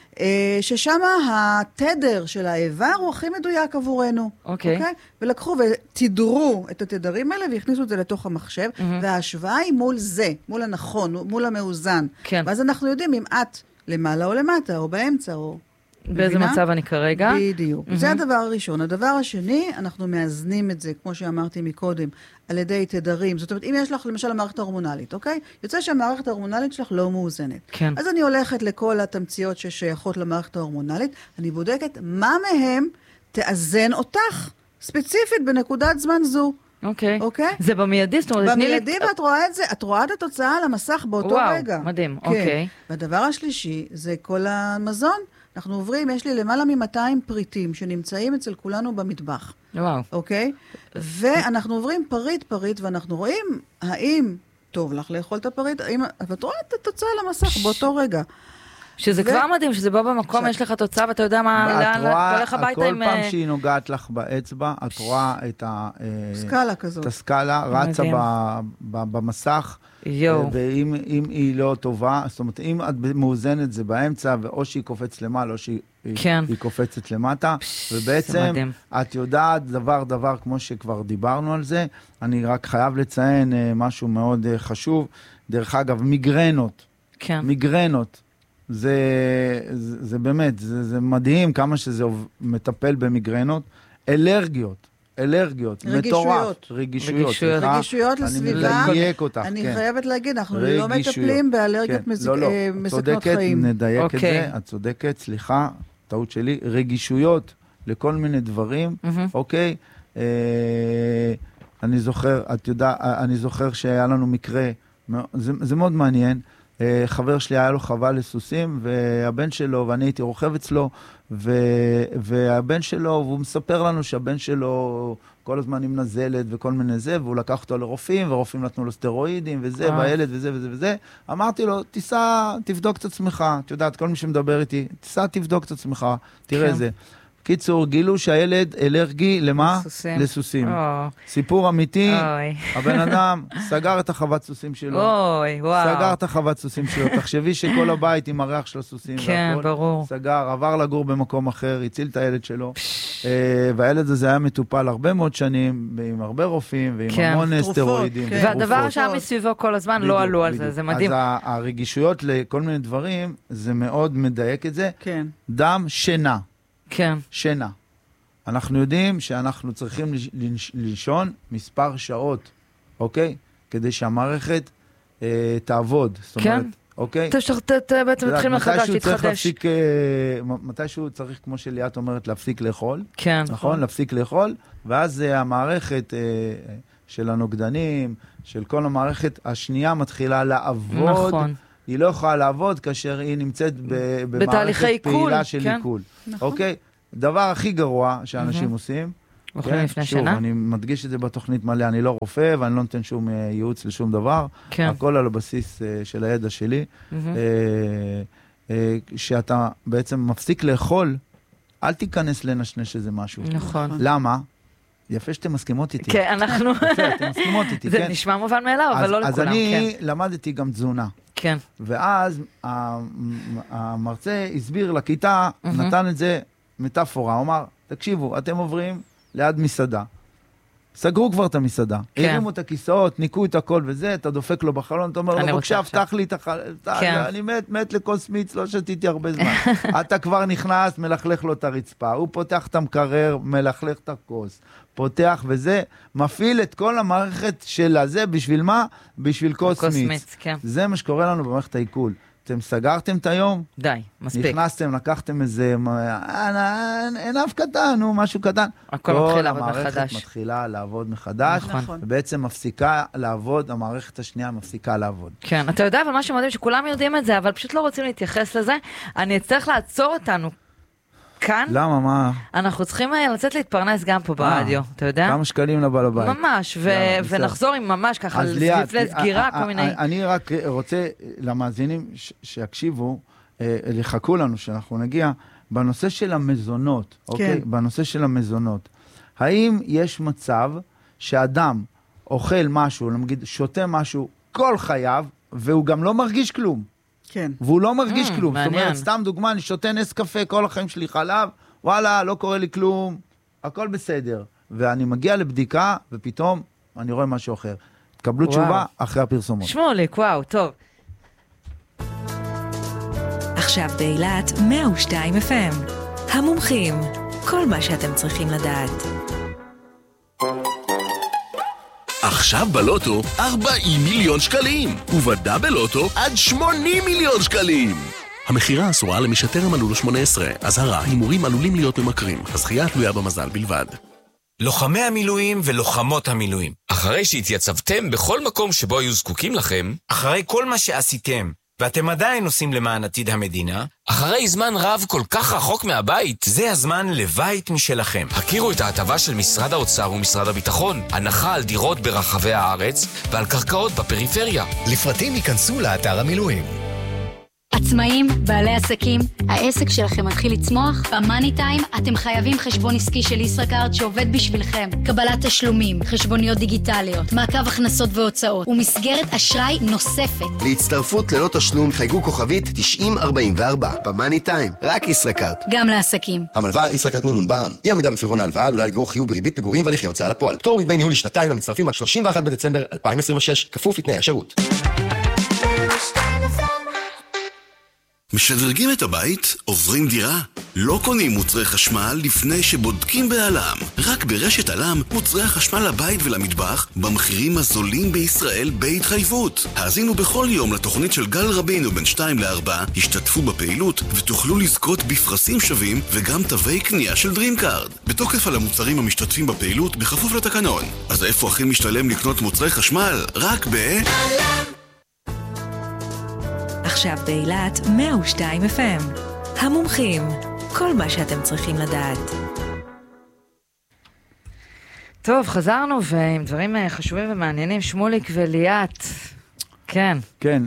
ששם התדר של האיבר הוא הכי מדויק עבורנו. אוקיי. ולקחו ותדרו את התדרים האלה והכניסו את זה לתוך המחשב, וההשוואה היא מול זה, מול הנכון, מול המאוזן. כן. ואז אנחנו יודעים אם את למעלה או למטה, או באמצע, או... באיזה מצב אני כרגע? בדיוק. זה הדבר הראשון. הדבר השני, אנחנו מאזנים את זה, כמו שאמרתי מקודם, על ידי תדרים. זאת אומרת, אם יש לך למשל המערכת ההורמונלית, אוקיי? יוצא שהמערכת ההורמונלית שלך לא מאוזנת. כן. אז אני הולכת לכל התמציות ששייכות למערכת ההורמונלית, אני בודקת מה מהם תאזן אותך, ספציפית בנקודת זמן זו. אוקיי. אוקיי? זה במיידי, זאת אומרת, במיידי ואת רואה את זה, את רואה את התוצאה על המסך באותו רגע. וואו, מדהים, כן. אוקיי. והדבר השלישי זה כל המזון. אנחנו עוברים, יש לי למעלה מ-200 פריטים שנמצאים אצל כולנו במטבח. וואו. אוקיי? ואנחנו עוברים פריט, ואנחנו רואים האם טוב לך לאכול את הפריט, ואת רואה את התוצאה על המסך באותו רגע. שזה כבר מדהים, שזה בא במקום, יש לך תוצאה, ואתה יודע מה, אתה הולך הביתה עם... כל פעם שהיא נוגעת לך באצבע, את רואה את סקאלה כזאת. את הסקאלה רצה במסך, ואם היא לא טובה, זאת אומרת, אם את מאוזנת זה באמצע, או שהיא קופץ למעלה, או שהיא קופצת למטה, ובעצם את יודעת דבר, כמו שכבר דיברנו על זה, אני רק חייב לציין משהו מאוד חשוב, דרך אגב, מיגרנות, זה באמת, זה מדהים כמה שזה מטפל במיגרנות, אלרגיות, מטורף, רגישויות לסביבה, אני חייבת להגיד, אנחנו לא מטפלים באלרגיות מסכנות חיים. נדייק את זה, את צודקת, סליחה, טעות שלי, רגישויות לכל מיני דברים, אוקיי? אני זוכר שהיה לנו מקרה, זה מאוד מעניין, חבר שלי היה לו חווה לסוסים, והבן שלו, ואני הייתי רוכב אצלו, והבן שלו, והוא מספר לנו שהבן שלו כל הזמן עם נזלת וכל מיני זה, והוא לקח אותו לרופאים, ורופאים נתנו לו סטרואידים וזה, והילד וזה וזה וזה. אמרתי לו, תיסע, תבדוק את עצמך, את יודעת, כל מי שמדבר איתי, תיסע, תבדוק את עצמך, תראה זה. קיצור, גילו שהילד אלרגי למה? לסוסים. סיפור אמיתי, הבן אדם סגר את החוות סוסים שלו. סגר את החוות סוסים שלו. תחשבי שכל הבית עם הריח של הסוסים. כן, ברור. סגר, עבר לגור במקום אחר, הציל את הילד שלו. והילד הזה היה מטופל הרבה מאוד שנים, עם הרבה רופאים, ועם המון סטרואידים. והדבר שהיה מסביבו כל הזמן לא עלו על זה, זה מדהים. אז הרגישויות לכל מיני דברים, זה מאוד מדייק את זה. דם, שינה. כן. שינה. אנחנו יודעים שאנחנו צריכים לישון מספר שעות, אוקיי? כדי שהמערכת תעבוד. זאת אומרת, אוקיי? בעצם מתחיל מחדש, תתחדש. מתישהו צריך, כמו שליאת אומרת, להפסיק לאכול. כן. נכון? להפסיק לאכול, ואז המערכת של הנוגדנים, של כל המערכת השנייה מתחילה לעבוד. נכון. היא לא יכולה לעבוד כאשר היא נמצאת במערכת פעילה של עיכול. אוקיי? דבר הכי גרוע שאנשים עושים, שוב, אני מדגיש את זה בתוכנית מלא, אני לא רופא ואני לא נותן שום ייעוץ לשום דבר, הכל על הבסיס של הידע שלי, שאתה בעצם מפסיק לאכול, אל תיכנס לנשנש איזה משהו. נכון. למה? יפה שאתם מסכימות איתי. כן, אנחנו... יפה, אתם מסכימות איתי, כן. זה נשמע מובן מאליו, אבל לא לכולם, כן. אז אני למדתי גם תזונה. כן. ואז המרצה הסביר לכיתה, נתן את זה מטאפורה, הוא אמר, תקשיבו, אתם עוברים ליד מסעדה. סגרו כבר את המסעדה. הרימו את הכיסאות, ניקו את הכל וזה, אתה דופק לו בחלון, אתה אומר לו, בבקשה, הבטח לי את החלון, אני מת לכוס מיץ, לא שתיתי הרבה זמן. אתה כבר נכנס, מלכלך לו את הרצפה, הוא פותח את המקרר, מלכלך את הכוס, פותח וזה, מפעיל את כל המערכת של הזה, בשביל מה? בשביל כוס מיץ. זה מה שקורה לנו במערכת העיכול. אתם סגרתם את היום? די, מספיק. נכנסתם, לקחתם איזה ענף קטן, משהו קטן. הכל מתחיל לעבוד מחדש. כל המערכת מתחילה לעבוד מחדש, ובעצם מפסיקה לעבוד, המערכת השנייה מפסיקה לעבוד. כן, אתה יודע, אבל מה שמדהים שכולם יודעים את זה, אבל פשוט לא רוצים להתייחס לזה. אני אצטרך לעצור אותנו כאן. למה, מה? אנחנו צריכים לצאת להתפרנס גם פה ברדיו, אתה יודע? כמה שקלים לבעל הבית. ממש, ונחזור עם ממש ככה לפני סגירה, כל מיני... אני רק רוצה למאזינים שיקשיבו, לחכו לנו שאנחנו נגיע, בנושא של המזונות, אוקיי? בנושא של המזונות. האם יש מצב שאדם אוכל משהו, נגיד שותה משהו כל חייו, והוא גם לא מרגיש כלום? כן. והוא לא מרגיש כלום. זאת אומרת, סתם דוגמה, אני שותה נס קפה, כל החיים שלי חלב, וואלה, לא קורה לי כלום, הכל בסדר. ואני מגיע לבדיקה, ופתאום אני רואה משהו אחר. תקבלו תשובה אחרי הפרסומות. שמוליק, וואו, טוב. עכשיו באילת 102 FM. המומחים, כל מה שאתם צריכים לדעת. עכשיו בלוטו 40 מיליון שקלים, ובדאבל לוטו עד 80 מיליון שקלים. המחירה אסורה למי שטרם מלאו לו 18. אזהרה, הימורים עלולים להיות ממכרים. הזכייה תלויה במזל בלבד. לוחמי המילואים ולוחמות המילואים. אחרי שהתייצבתם בכל מקום שבו היו זקוקים לכם, אחרי כל מה שעשיתם, ואתם עדיין עושים למען עתיד המדינה, אחרי זמן רב כל כך רחוק מהבית, זה הזמן לבית משלכם. הכירו את ההטבה של משרד האוצר ומשרד הביטחון, הנחה על דירות ברחבי הארץ ועל קרקעות בפריפריה. לפרטים ייכנסו לאתר המילואים. עצמאים, בעלי עסקים, העסק שלכם מתחיל לצמוח? במאני טיים אתם חייבים חשבון עסקי של ישראכרט שעובד בשבילכם. קבלת תשלומים, חשבוניות דיגיטליות, מעקב הכנסות והוצאות, ומסגרת אשראי נוספת. להצטרפות ללא תשלום חייגו כוכבית 9044. במאני טיים, רק ישראכרט. גם לעסקים. המלווה ישראכרט נונון בע"מ. אי עמידה בפירעון ההלוואה עלולה לגרור חיוב בריבית פיגורים והליכי הוצאה לפועל. פטור מדמי ניהול לשנתיים למצטרפים עד 31 בדצמבר 2026, כפוף לתנאי השירות. משדרגים את הבית? עוברים דירה? לא קונים מוצרי חשמל לפני שבודקים בעלם. רק ברשת עלם מוצרי החשמל לבית ולמטבח במחירים הזולים בישראל בהתחייבות. האזינו בכל יום לתוכנית של גל רבינו בין 2 ל-4, השתתפו בפעילות ותוכלו לזכות בפרסים שווים וגם תווי קנייה של דרימקארד. בתוקף על המוצרים המשתתפים בפעילות בכפוף לתקנון. אז איפה הכי משתלם לקנות מוצרי חשמל? רק בעלם. עכשיו באילת 102 FM. המומחים, כל מה שאתם צריכים לדעת. טוב, חזרנו ועם דברים חשובים ומעניינים, שמוליק וליאת. כן. כן,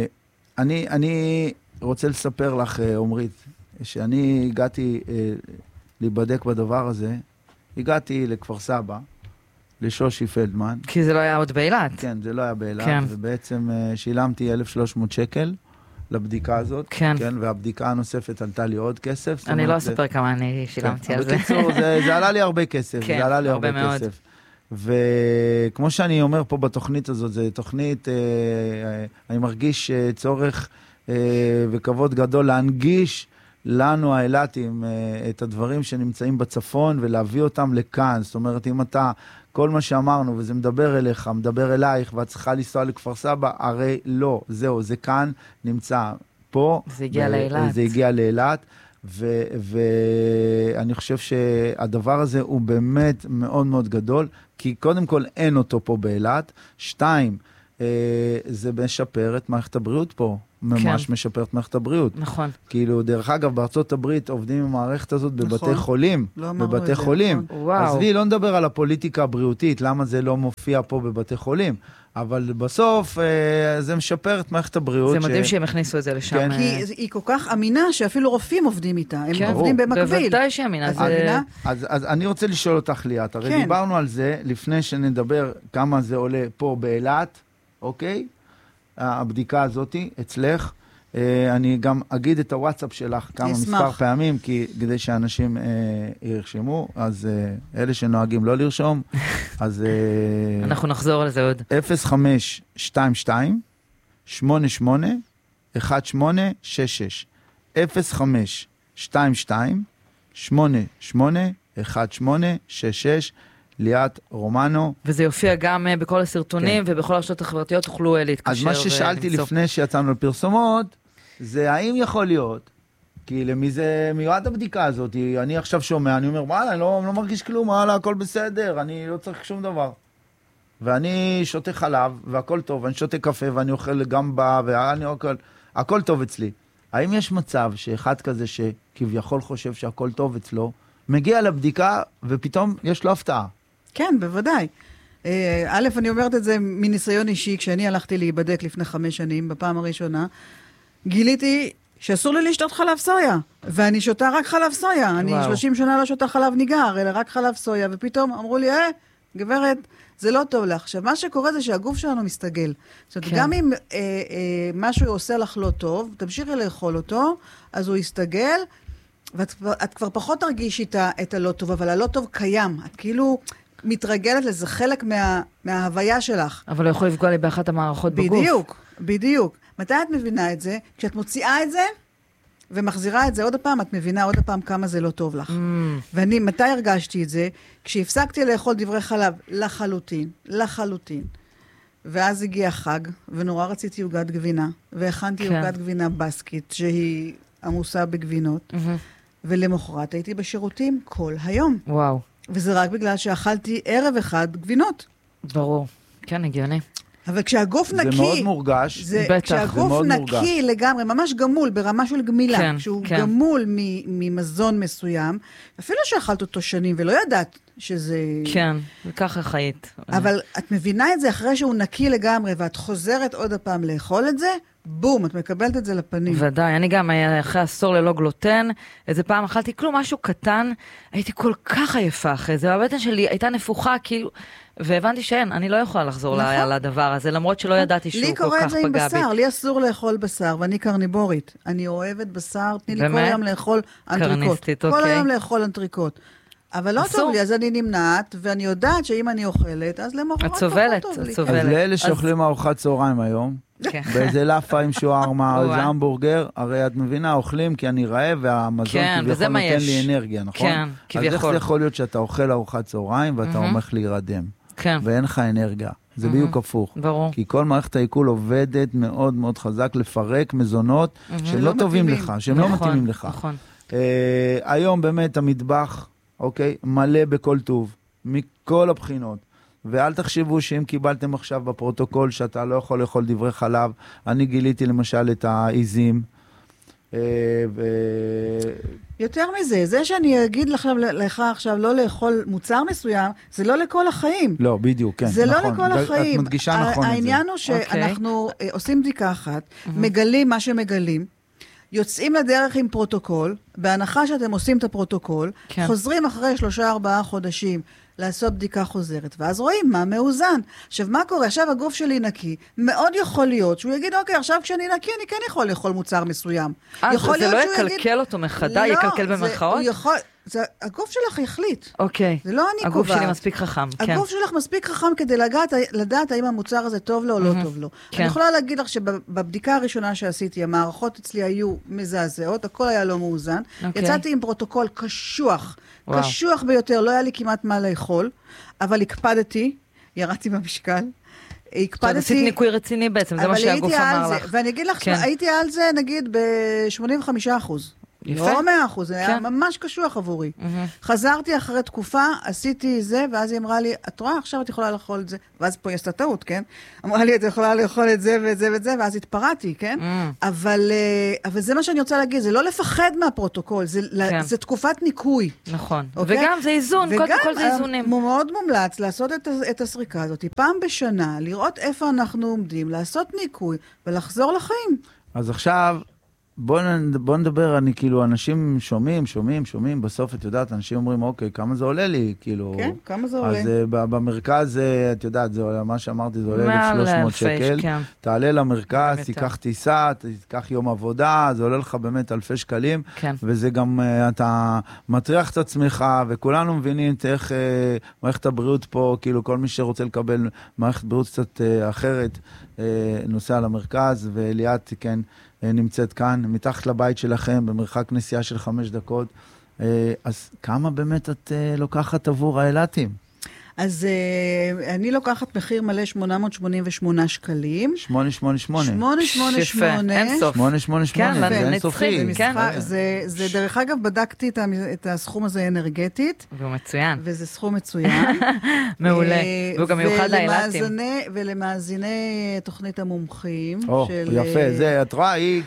אני רוצה לספר לך, עומרית, שאני הגעתי להיבדק בדבר הזה, הגעתי לכפר סבא, לשושי פלדמן. כי זה לא היה עוד באילת. כן, זה לא היה באילת, כן. ובעצם שילמתי 1,300 שקל לבדיקה הזאת. כן. כן, והבדיקה הנוספת עלתה לי עוד כסף. אני לא אספר כמה אני שילמתי על זה. בקיצור, זה עלה לי הרבה כסף. כן, זה עלה לי הרבה הרבה מאוד. כסף. וכמו שאני אומר פה בתוכנית הזאת, זו תוכנית, אני מרגיש צורך וכבוד גדול להנגיש לנו האילתים את הדברים שנמצאים בצפון ולהביא אותם לכאן. זאת אומרת, אם אתה, כל מה שאמרנו, וזה מדבר אליך, מדבר אלייך, ואת צריכה לנסוע לכפר סבא, הרי לא, זהו, זה כאן נמצא פה. זה הגיע לאילת. זה הגיע לאילת. ואני חושב שהדבר הזה הוא באמת מאוד מאוד גדול, כי קודם כל אין אותו פה באילת. 2, זה משפר את מערכת הבריאות פה. ממש משפר את מערכת הבריאות. נכון. כאילו, דרך אגב, בארצות הברית עובדים עם המערכת הזאת בבתי חולים. לא אמרנו בבתי את זה, חולים. נכון. וואו. אז לא נדבר על הפוליטיקה הבריאותית, למה זה לא מופיע פה בבתי חולים. אבל בסוף זה משפר את מערכת הבריאות. זה מדהים שהם הכניסו את זה לשם. כן. כי היא כל כך אמינה שאפילו רופאים עובדים איתה, הם כן, עובדים במקביל. בוודאי שהיא אמינה. אז אני רוצה לשאול אותך ליאת, הרי כן. דיברנו על זה לפני שנדבר כמה זה עולה פה באילת, אוקיי? הבדיקה הזאת אצלך. אני גם אגיד את הוואטסאפ שלך כמה מספר פעמים, כדי שאנשים ירשמו, אז אלה שנוהגים לא לרשום, אז... אנחנו נחזור על זה עוד. 0522 88 1866 0522 88 1866 ליאת רומנו. וזה יופיע גם בכל הסרטונים, ובכל הרשתות החברתיות תוכלו להתקשר. אז מה ששאלתי לפני שיצאנו לפרסומות, זה האם יכול להיות, כי למי זה מיועד הבדיקה הזאת, אני עכשיו שומע, אני אומר, וואלה, אני לא מרגיש כלום, וואלה, הכל בסדר, אני לא צריך שום דבר. ואני שותה חלב, והכל טוב, ואני שותה קפה, ואני אוכל גמבה, ואני אוכל, הכל טוב אצלי. האם יש מצב שאחד כזה שכביכול חושב שהכל טוב אצלו, מגיע לבדיקה, ופתאום יש לו הפתעה? כן, בוודאי. א', אני אומרת את זה מניסיון אישי, כשאני הלכתי להיבדק לפני 5 שנים, בפעם הראשונה, גיליתי שאסור לי לשתות חלב סויה, ואני שותה רק חלב סויה. אני 30 שנה לא שותה חלב ניגר, אלא רק חלב סויה, ופתאום אמרו לי, גברת, זה לא טוב לך. עכשיו, מה שקורה זה שהגוף שלנו מסתגל. זאת אומרת, גם אם משהו עושה לך לא טוב, תמשיכי לאכול אותו, אז הוא יסתגל, ואת כבר פחות תרגישי את הלא טוב, אבל הלא טוב קיים. את כאילו מתרגלת לזה חלק מההוויה שלך. אבל לא יכול לפגוע לי באחת המערכות בגוף. בדיוק, בדיוק. מתי את מבינה את זה? כשאת מוציאה את זה, ומחזירה את זה עוד הפעם, את מבינה עוד הפעם כמה זה לא טוב לך. ואני, מתי הרגשתי את זה? כשהפסקתי לאכול דברי חלב, לחלוטין. ואז הגיע חג, ונורא רציתי עוגת גבינה, והכנתי עוגת גבינה בסקית, שהיא עמוסה בגבינות, ולמחרת הייתי בשירותים כל היום. וואו. וזה רק בגלל שאכלתי ערב אחד גבינות. ברור. כן, הגיוני. אבל כשהגוף נקי... זה מאוד מורגש. בטח. כשהגוף נקי לגמרי, ממש גמול, ברמה של גמילה. כן, כשהוא כן. גמול ממזון מסוים, אפילו שאכלת אותו שנים ולא ידעת שזה... כן, וככה חיית. אבל את מבינה את זה אחרי שהוא נקי לגמרי, ואת חוזרת עוד הפעם לאכול את זה, בום, את מקבלת את זה לפנים. ודאי, אני גם אחרי עשור ללא גלוטן, איזה פעם אכלתי כלום משהו קטן, הייתי כל כך עייפה אחרי זה, והבטן שלי הייתה נפוחה, כאילו, והבנתי שאין, אני לא יכולה לחזור לדבר הזה, למרות שלא ידעתי שהוא כל כך פגע בי. לי קורה את זה עם בשר, לי אסור לאכול בשר, ואני קרניבורית. אני אוהבת בשר, תני לי כל היום לאכול אנטריקוט. כל היום לאכול אנטריקוט. אבל לא טוב לי, אז אני נמנעת, ואני יודעת שאם אני אוכלת, אז למחרת פחות טוב לי. את סובלת. אז לאלה שאוכלים ארוחת צהריים היום, באיזה לאפה עם שוארמה, או איזה המבורגר, הרי את מבינה, אוכלים כי אני רעב, והמזון כביכול נותן לי אנרגיה, נכון? כן, כביכול. אז איך זה יכול להיות שאתה אוכל ארוחת צהריים, ואתה הולך להירדם, ואין לך אנרגיה? זה בדיוק הפוך. ברור. כי כל מערכת העיכול עובדת מאוד מאוד חזק לפרק מזונות שלא טובים לך, שהם לא מתאימים לך. היום באמת המטבח, אוקיי, מלא בכל טוב, מכל הבחינות. ואל תחשבו שאם קיבלתם עכשיו בפרוטוקול שאתה לא יכול לאכול דברי חלב, אני גיליתי למשל את העיזים. יותר מזה, זה שאני אגיד לך עכשיו לא לאכול מוצר מסוים, זה לא לכל החיים. לא, בדיוק, כן. זה נכון. לא לכל החיים. את מדגישה נכון את זה. העניין הוא שאנחנו עושים בדיקה אחת, מגלים מה שמגלים, יוצאים לדרך עם פרוטוקול, בהנחה שאתם עושים את הפרוטוקול, חוזרים אחרי 3-4 חודשים לעשות בדיקה חוזרת, ואז רואים מה מאוזן. עכשיו, מה קורה? עכשיו הגוף שלי נקי, מאוד יכול להיות שהוא יגיד, אוקיי, עכשיו כשאני נקי, אני כן יכול לאכול מוצר מסוים. זה לא יקלקל אותו מחדה, יקלקל במרכאות? הגוף שלך יחליט. אוקיי. זה לא אני קובעת. הגוף שלי מספיק חכם, כן. הגוף שלך מספיק חכם כדי לדעת האם המוצר הזה טוב לו או לא טוב לו. אני יכולה להגיד לך שבבדיקה הראשונה שעשיתי, המערכות אצלי היו מזעזעות, הכל היה לא מאוזן. יצאתי עם פרוטוקול קשוח, קשוח ביותר, לא היה לי כמעט מה לאכול, אבל הקפדתי, ירדתי במשקל. הקפדתי... עשית ניקוי רציני בעצם, זה מה שהגוף אמר לך. ואני אגיד לך, הייתי על זה נגיד ב-85%. לא 100%, זה היה ממש קשוח עבורי. חזרתי אחרי תקופה, עשיתי זה, ואז היא אמרה לי, את רואה, עכשיו את יכולה לאכול את זה. ואז פה יש את הטעות, כן? אמרה לי, את יכולה לאכול את זה ואת זה ואת זה, ואז התפרעתי, כן? אבל זה מה שאני רוצה להגיד, זה לא לפחד מהפרוטוקול, זה תקופת ניקוי. נכון. וגם זה איזון, קודם כל זה איזונים. וגם מאוד מומלץ לעשות את הסריקה הזאת, פעם בשנה, לראות איפה אנחנו עומדים, לעשות ניקוי, ולחזור לחיים. אז עכשיו... בוא נדבר, אני כאילו, אנשים שומעים, בסוף את יודעת, אנשים אומרים, אוקיי, כמה זה עולה לי, כאילו... כן, כמה זה עולה? אז במרכז, את יודעת, זה עולה, מה שאמרתי, זה עולה 1,300 שקל. תעלה למרכז, תיקח טיסה, תיקח יום עבודה, זה עולה לך באמת אלפי שקלים, וזה גם, אתה מטריח את עצמך, וכולנו מבינים איך מערכת הבריאות פה, כאילו, כל מי שרוצה לקבל מערכת בריאות קצת אחרת, נוסע למרכז, וליאת, כן, נמצאת כאן, מתחת לבית שלכם, במרחק נסיעה של 5 דקות. אז כמה באמת את לוקחת עבור האילתים? אז אני לוקחת מחיר מלא 888 שקלים. 888. 888. אין סוף. 888, זה אין סופי. זה דרך אגב, בדקתי את הסכום הזה אנרגטית. והוא מצוין. וזה סכום מצוין. מעולה. והוא גם מיוחד לאילתים. ולמאזיני תוכנית המומחים. יפה, זה, את רואה, היא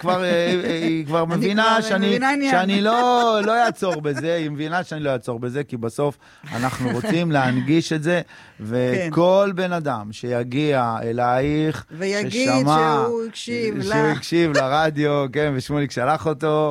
כבר מבינה שאני לא אעצור בזה, היא מבינה שאני לא אעצור בזה, כי בסוף אנחנו רוצים להנגיש את זה, וכל בן אדם שיגיע אלייך, ויגיד שהוא הקשיב לרדיו, כן, ושמוליק שלח אותו,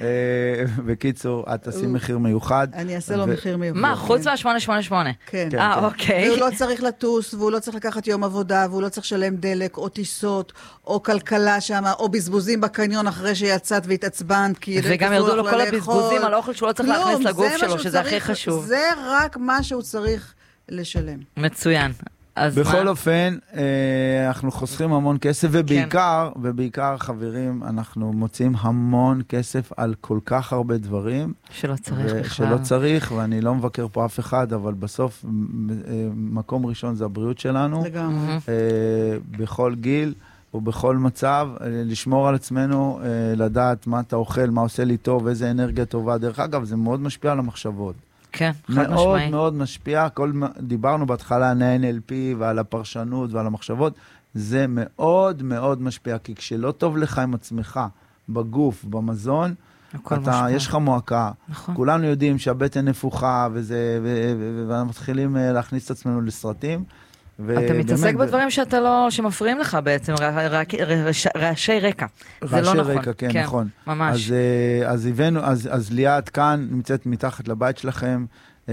בקיצור, את תעשי מחיר מיוחד. אני אעשה לו מחיר מיוחד. מה, חוץ מה-888? כן. אוקיי. והוא לא צריך לטוס, והוא לא צריך לקחת יום עבודה, והוא לא צריך לשלם דלק, או טיסות, או כלכלה שם, או בזבוזים בקניון אחרי שיצאת והתעצבנת, וגם ירדו לו כל הבזבוזים על האוכל שהוא לא צריך להכניס לגוף שלו, שזה הכי חשוב. זה רק מה שהוא צריך לשלם. מצוין. בכל אופן, אנחנו חוסכים המון כסף, ובעיקר, חברים, אנחנו מוצאים המון כסף על כל כך הרבה דברים. שלא צריך בכלל. שלא צריך, ואני לא מבקר פה אף אחד, אבל בסוף, מקום ראשון זה הבריאות שלנו. לגמרי. בכל גיל ובכל מצב, לשמור על עצמנו, לדעת מה אתה אוכל, מה עושה לי טוב, איזה אנרגיה טובה. דרך אגב, זה מאוד משפיע על המחשבות. כן, חד משמעי. מאוד מאוד משפיע, דיברנו בהתחלה על ה-NLP ועל הפרשנות ועל המחשבות, זה מאוד מאוד משפיע, כי כשלא טוב לך עם עצמך, בגוף, במזון, יש לך מועקה. נכון. כולנו יודעים שהבטן נפוחה, ואנחנו מתחילים להכניס את עצמנו לסרטים. אתה מתעסק בדברים שמפריעים לך בעצם, רעשי רקע. זה לא נכון. רעשי רקע, כן, נכון. ממש. אז הבאנו, אז ליאת כאן נמצאת מתחת לבית שלכם,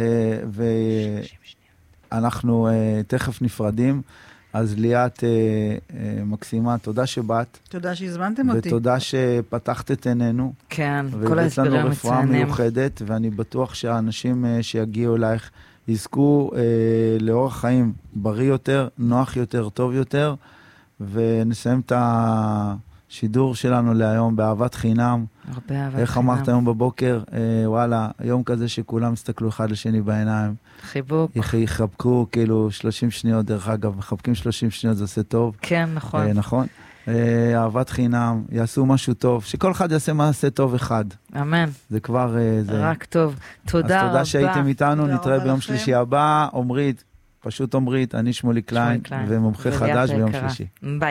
ואנחנו תכף נפרדים. אז ליאת מקסימה, תודה שבאת. תודה שהזמנתם אותי. ותודה שפתחת את עינינו. כן, כל ההסברים מצוינים. ובית לנו רפואה מיוחדת, ואני בטוח שהאנשים שיגיעו אלייך, יזכו לאורח חיים בריא יותר, נוח יותר, טוב יותר, ונסיים את השידור שלנו להיום באהבת חינם. הרבה אהבת חינם. איך אמרת היום בבוקר, וואלה, יום כזה שכולם הסתכלו אחד לשני בעיניים. חיבוק. יחבקו כאילו 30 שניות, דרך אגב, מחבקים 30 שניות, זה עושה טוב. כן, נכון. נכון. אהבת חינם, יעשו משהו טוב, שכל אחד יעשה מעשה טוב אחד. אמן. זה כבר... רק טוב. תודה רבה. אז תודה שהייתם איתנו, נתראה ביום שלישי הבא. עומרית, פשוט עומרית, אני שמוליק קליין, ומומחה חדש ביום שלישי. ביי.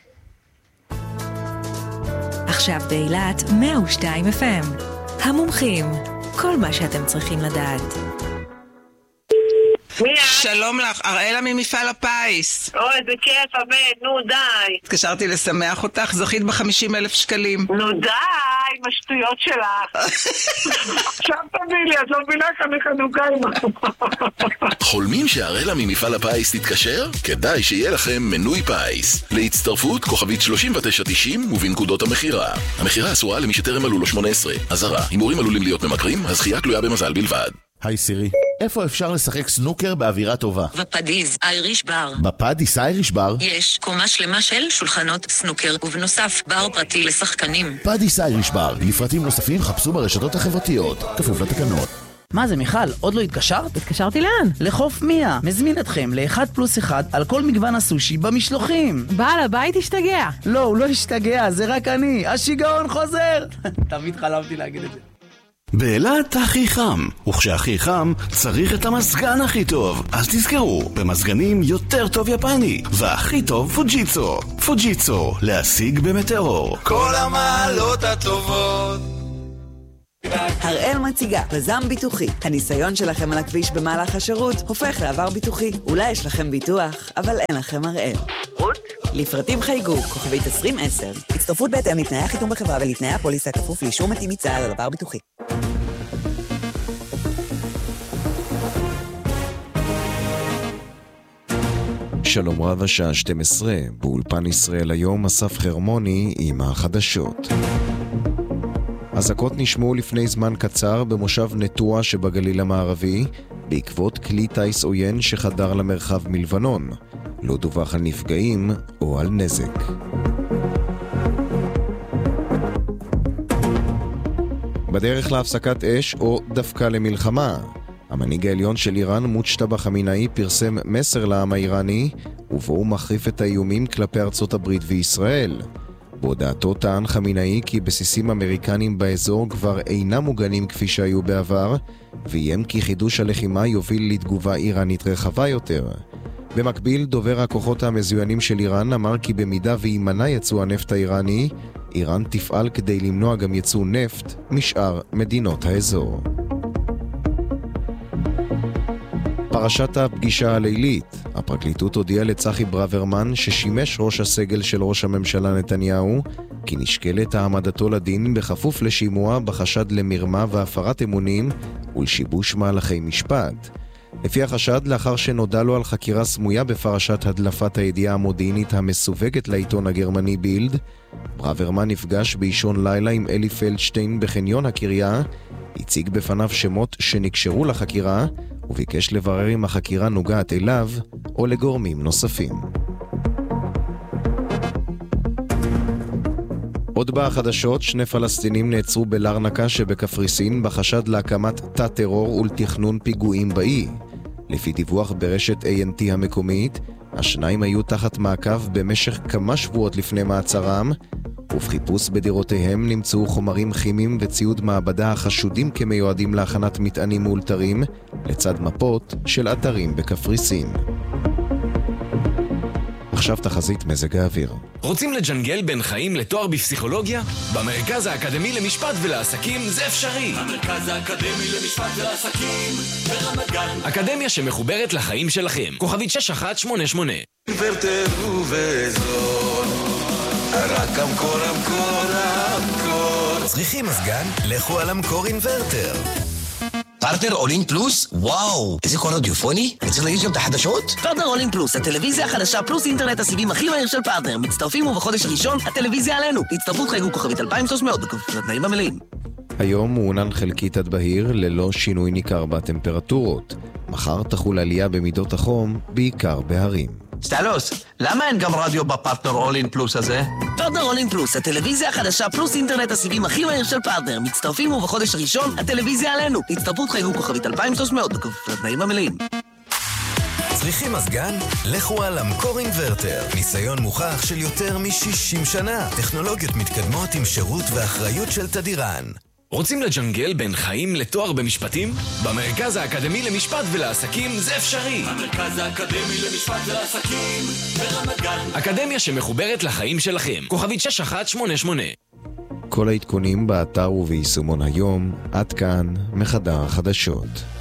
עכשיו באילת 102 FM. המומחים, כל מה שאתם צריכים לדעת. שלום לך, אראלה ממפעל הפיס. אוי, איזה כיף, אבד, נו די. התקשרתי לשמח אותך, זכית ב50,000 שקלים. נו די, בשטויות שלך. עכשיו תביא לי, את לא מבינה כאן חנוכה עם חולמים שהאראלה ממפעל הפיס תתקשר? כדאי שיהיה לכם מנוי פיס. להצטרפות כוכבית 3990 ובנקודות המחירה. המחירה אסורה למי שטרם מלאו לו 18. אזהרה, הימורים עלולים להיות ממכרים, הזכייה תלויה במזל בלבד. היי סירי, איפה אפשר לשחק סנוקר באווירה טובה? בפדיס אייריש בר. בפדיס אייריש בר? יש קומה שלמה של שולחנות סנוקר, ובנוסף בר פרטי לשחקנים. פדיס אייריש בר, לפרטים נוספים חפשו ברשתות החברתיות, כפוף לתקנות. מה זה מיכל, עוד לא התקשרת? התקשרתי לאן? לחוף 100. מזמין אתכם ל1+1 על כל מגוון הסושי במשלוחים. בעל הבית השתגע. לא, הוא לא השתגע, זה רק אני. השיגעון חוזר. תמיד חלמתי להגיד את זה. באילת הכי חם, וכשהכי חם צריך את המזגן הכי טוב. אז תזכרו, במזגנים יותר טוב יפני, והכי טוב פוג'יצו. פוג'יצו, להשיג במטאור. כל המעלות הטובות. הראל מציגה פזם ביטוחי. הניסיון שלכם על הכביש במהלך השירות הופך לעבר ביטוחי. אולי יש לכם ביטוח, אבל אין לכם הראל. לפרטים חייגו, כוכבית 2010. הצטרפות בהתאם לתנאי החיתום בחברה ולתנאי הפוליסה כפוף לאישור מתאים מצה"ל על עבר ביטוחי. שלום רב, השעה 12, באולפן ישראל היום אסף חרמוני עם החדשות. אזעקות נשמעו לפני זמן קצר במושב נטוע שבגליל המערבי, בעקבות כלי טייס עוין שחדר למרחב מלבנון. לא דווח על נפגעים או על נזק. בדרך להפסקת אש או דווקא למלחמה. המנהיג העליון של איראן מוג'טבא חמינאי פרסם מסר לעם האיראני, ובו הוא מחריף את האיומים כלפי ארצות הברית וישראל. בהודעתו טען חמינאי כי בסיסים אמריקנים באזור כבר אינם מוגנים כפי שהיו בעבר, ואיים כי חידוש הלחימה יוביל לתגובה איראנית רחבה יותר. במקביל, דובר הכוחות המזוינים של איראן אמר כי במידה וימנע יצוא הנפט האיראני, איראן תפעל כדי למנוע גם יצוא נפט משאר מדינות האזור. פרשת הפגישה הלילית. הפרקליטות הודיעה לצחי ברוורמן ששימש ראש הסגל של ראש הממשלה נתניהו כי נשקלת העמדתו לדין בכפוף לשימוע בחשד למרמה והפרת אמונים ולשיבוש מהלכי משפט. לפי החשד, לאחר שנודע לו על חקירה סמויה בפרשת הדלפת הידיעה המודיעינית המסווגת לעיתון הגרמני בילד, ברוורמן נפגש באישון לילה עם אלי פלדשטיין בחניון הקריה, הציג בפניו שמות שנקשרו לחקירה וביקש לברר אם החקירה נוגעת אליו או לגורמים נוספים. עוד בחדשות, 2 פלסטינים נעצרו בלרנקה שבקפריסין בחשד להקמת תא טרור ולתכנון פיגועים באי. לפי דיווח ברשת ANT המקומית, השניים היו תחת מעקב במשך כמה שבועות לפני מעצרם, ובחיפוש בדירותיהם נמצאו חומרים כימיים וציוד מעבדה החשודים כמיועדים להכנת מטענים מאולתרים, לצד מפות של אתרים בקפריסין. עכשיו תחזית מזג האוויר. רוצים לג'נגל בין חיים לתואר בפסיכולוגיה? במרכז האקדמי למשפט ולעסקים זה אפשרי. המרכז האקדמי למשפט ולעסקים ברמת גן. אקדמיה שמחוברת לחיים שלכם. כוכבית 6188. אינוורטר ובזול, רק אמקור. צריכים מזגן? לכו על אמקור אינוורטר. פרטנר אולין פלוס? וואו, איזה קול רדיופוני? אני צריך להגיש גם את החדשות? פרטנר אולין פלוס, הטלוויזיה החדשה פלוס אינטרנט הסיבים הכי מהיר של פרטנר. מצטרפים ובחודש הראשון הטלוויזיה עלינו. הצטרפות חייגו כוכבית 2300 בכפוף לתנאים המלאים. היום מעונן חלקית עד בהיר ללא שינוי ניכר בטמפרטורות. מחר תחול עלייה במידות החום, בעיקר בהרים. סטלוס, למה אין גם רדיו בפרטנר אולין פלוס הזה? פרטנר אולין פלוס, הטלוויזיה החדשה פלוס אינטרנט הסיבים הכי מהיר של פרטנר. מצטרפים ובחודש הראשון הטלוויזיה עלינו. הצטרפות חייגו כוכבית 2300 בכפוף לתנאים המלאים. צריכים מזגן? לכו על אמקור אינוורטר. ניסיון מוכח של יותר מ-60 שנה. טכנולוגיות מתקדמות עם שירות ואחריות של תדירן. רוצים לג'נגל בין חיים לתואר במשפטים? במרכז האקדמי למשפט ולעסקים זה אפשרי. המרכז האקדמי למשפט ולעסקים ברמת גן. אקדמיה שמחוברת לחיים שלכם. כוכבית 6188. כל העדכונים באתר וביישומון היום. עד כאן מחדר החדשות.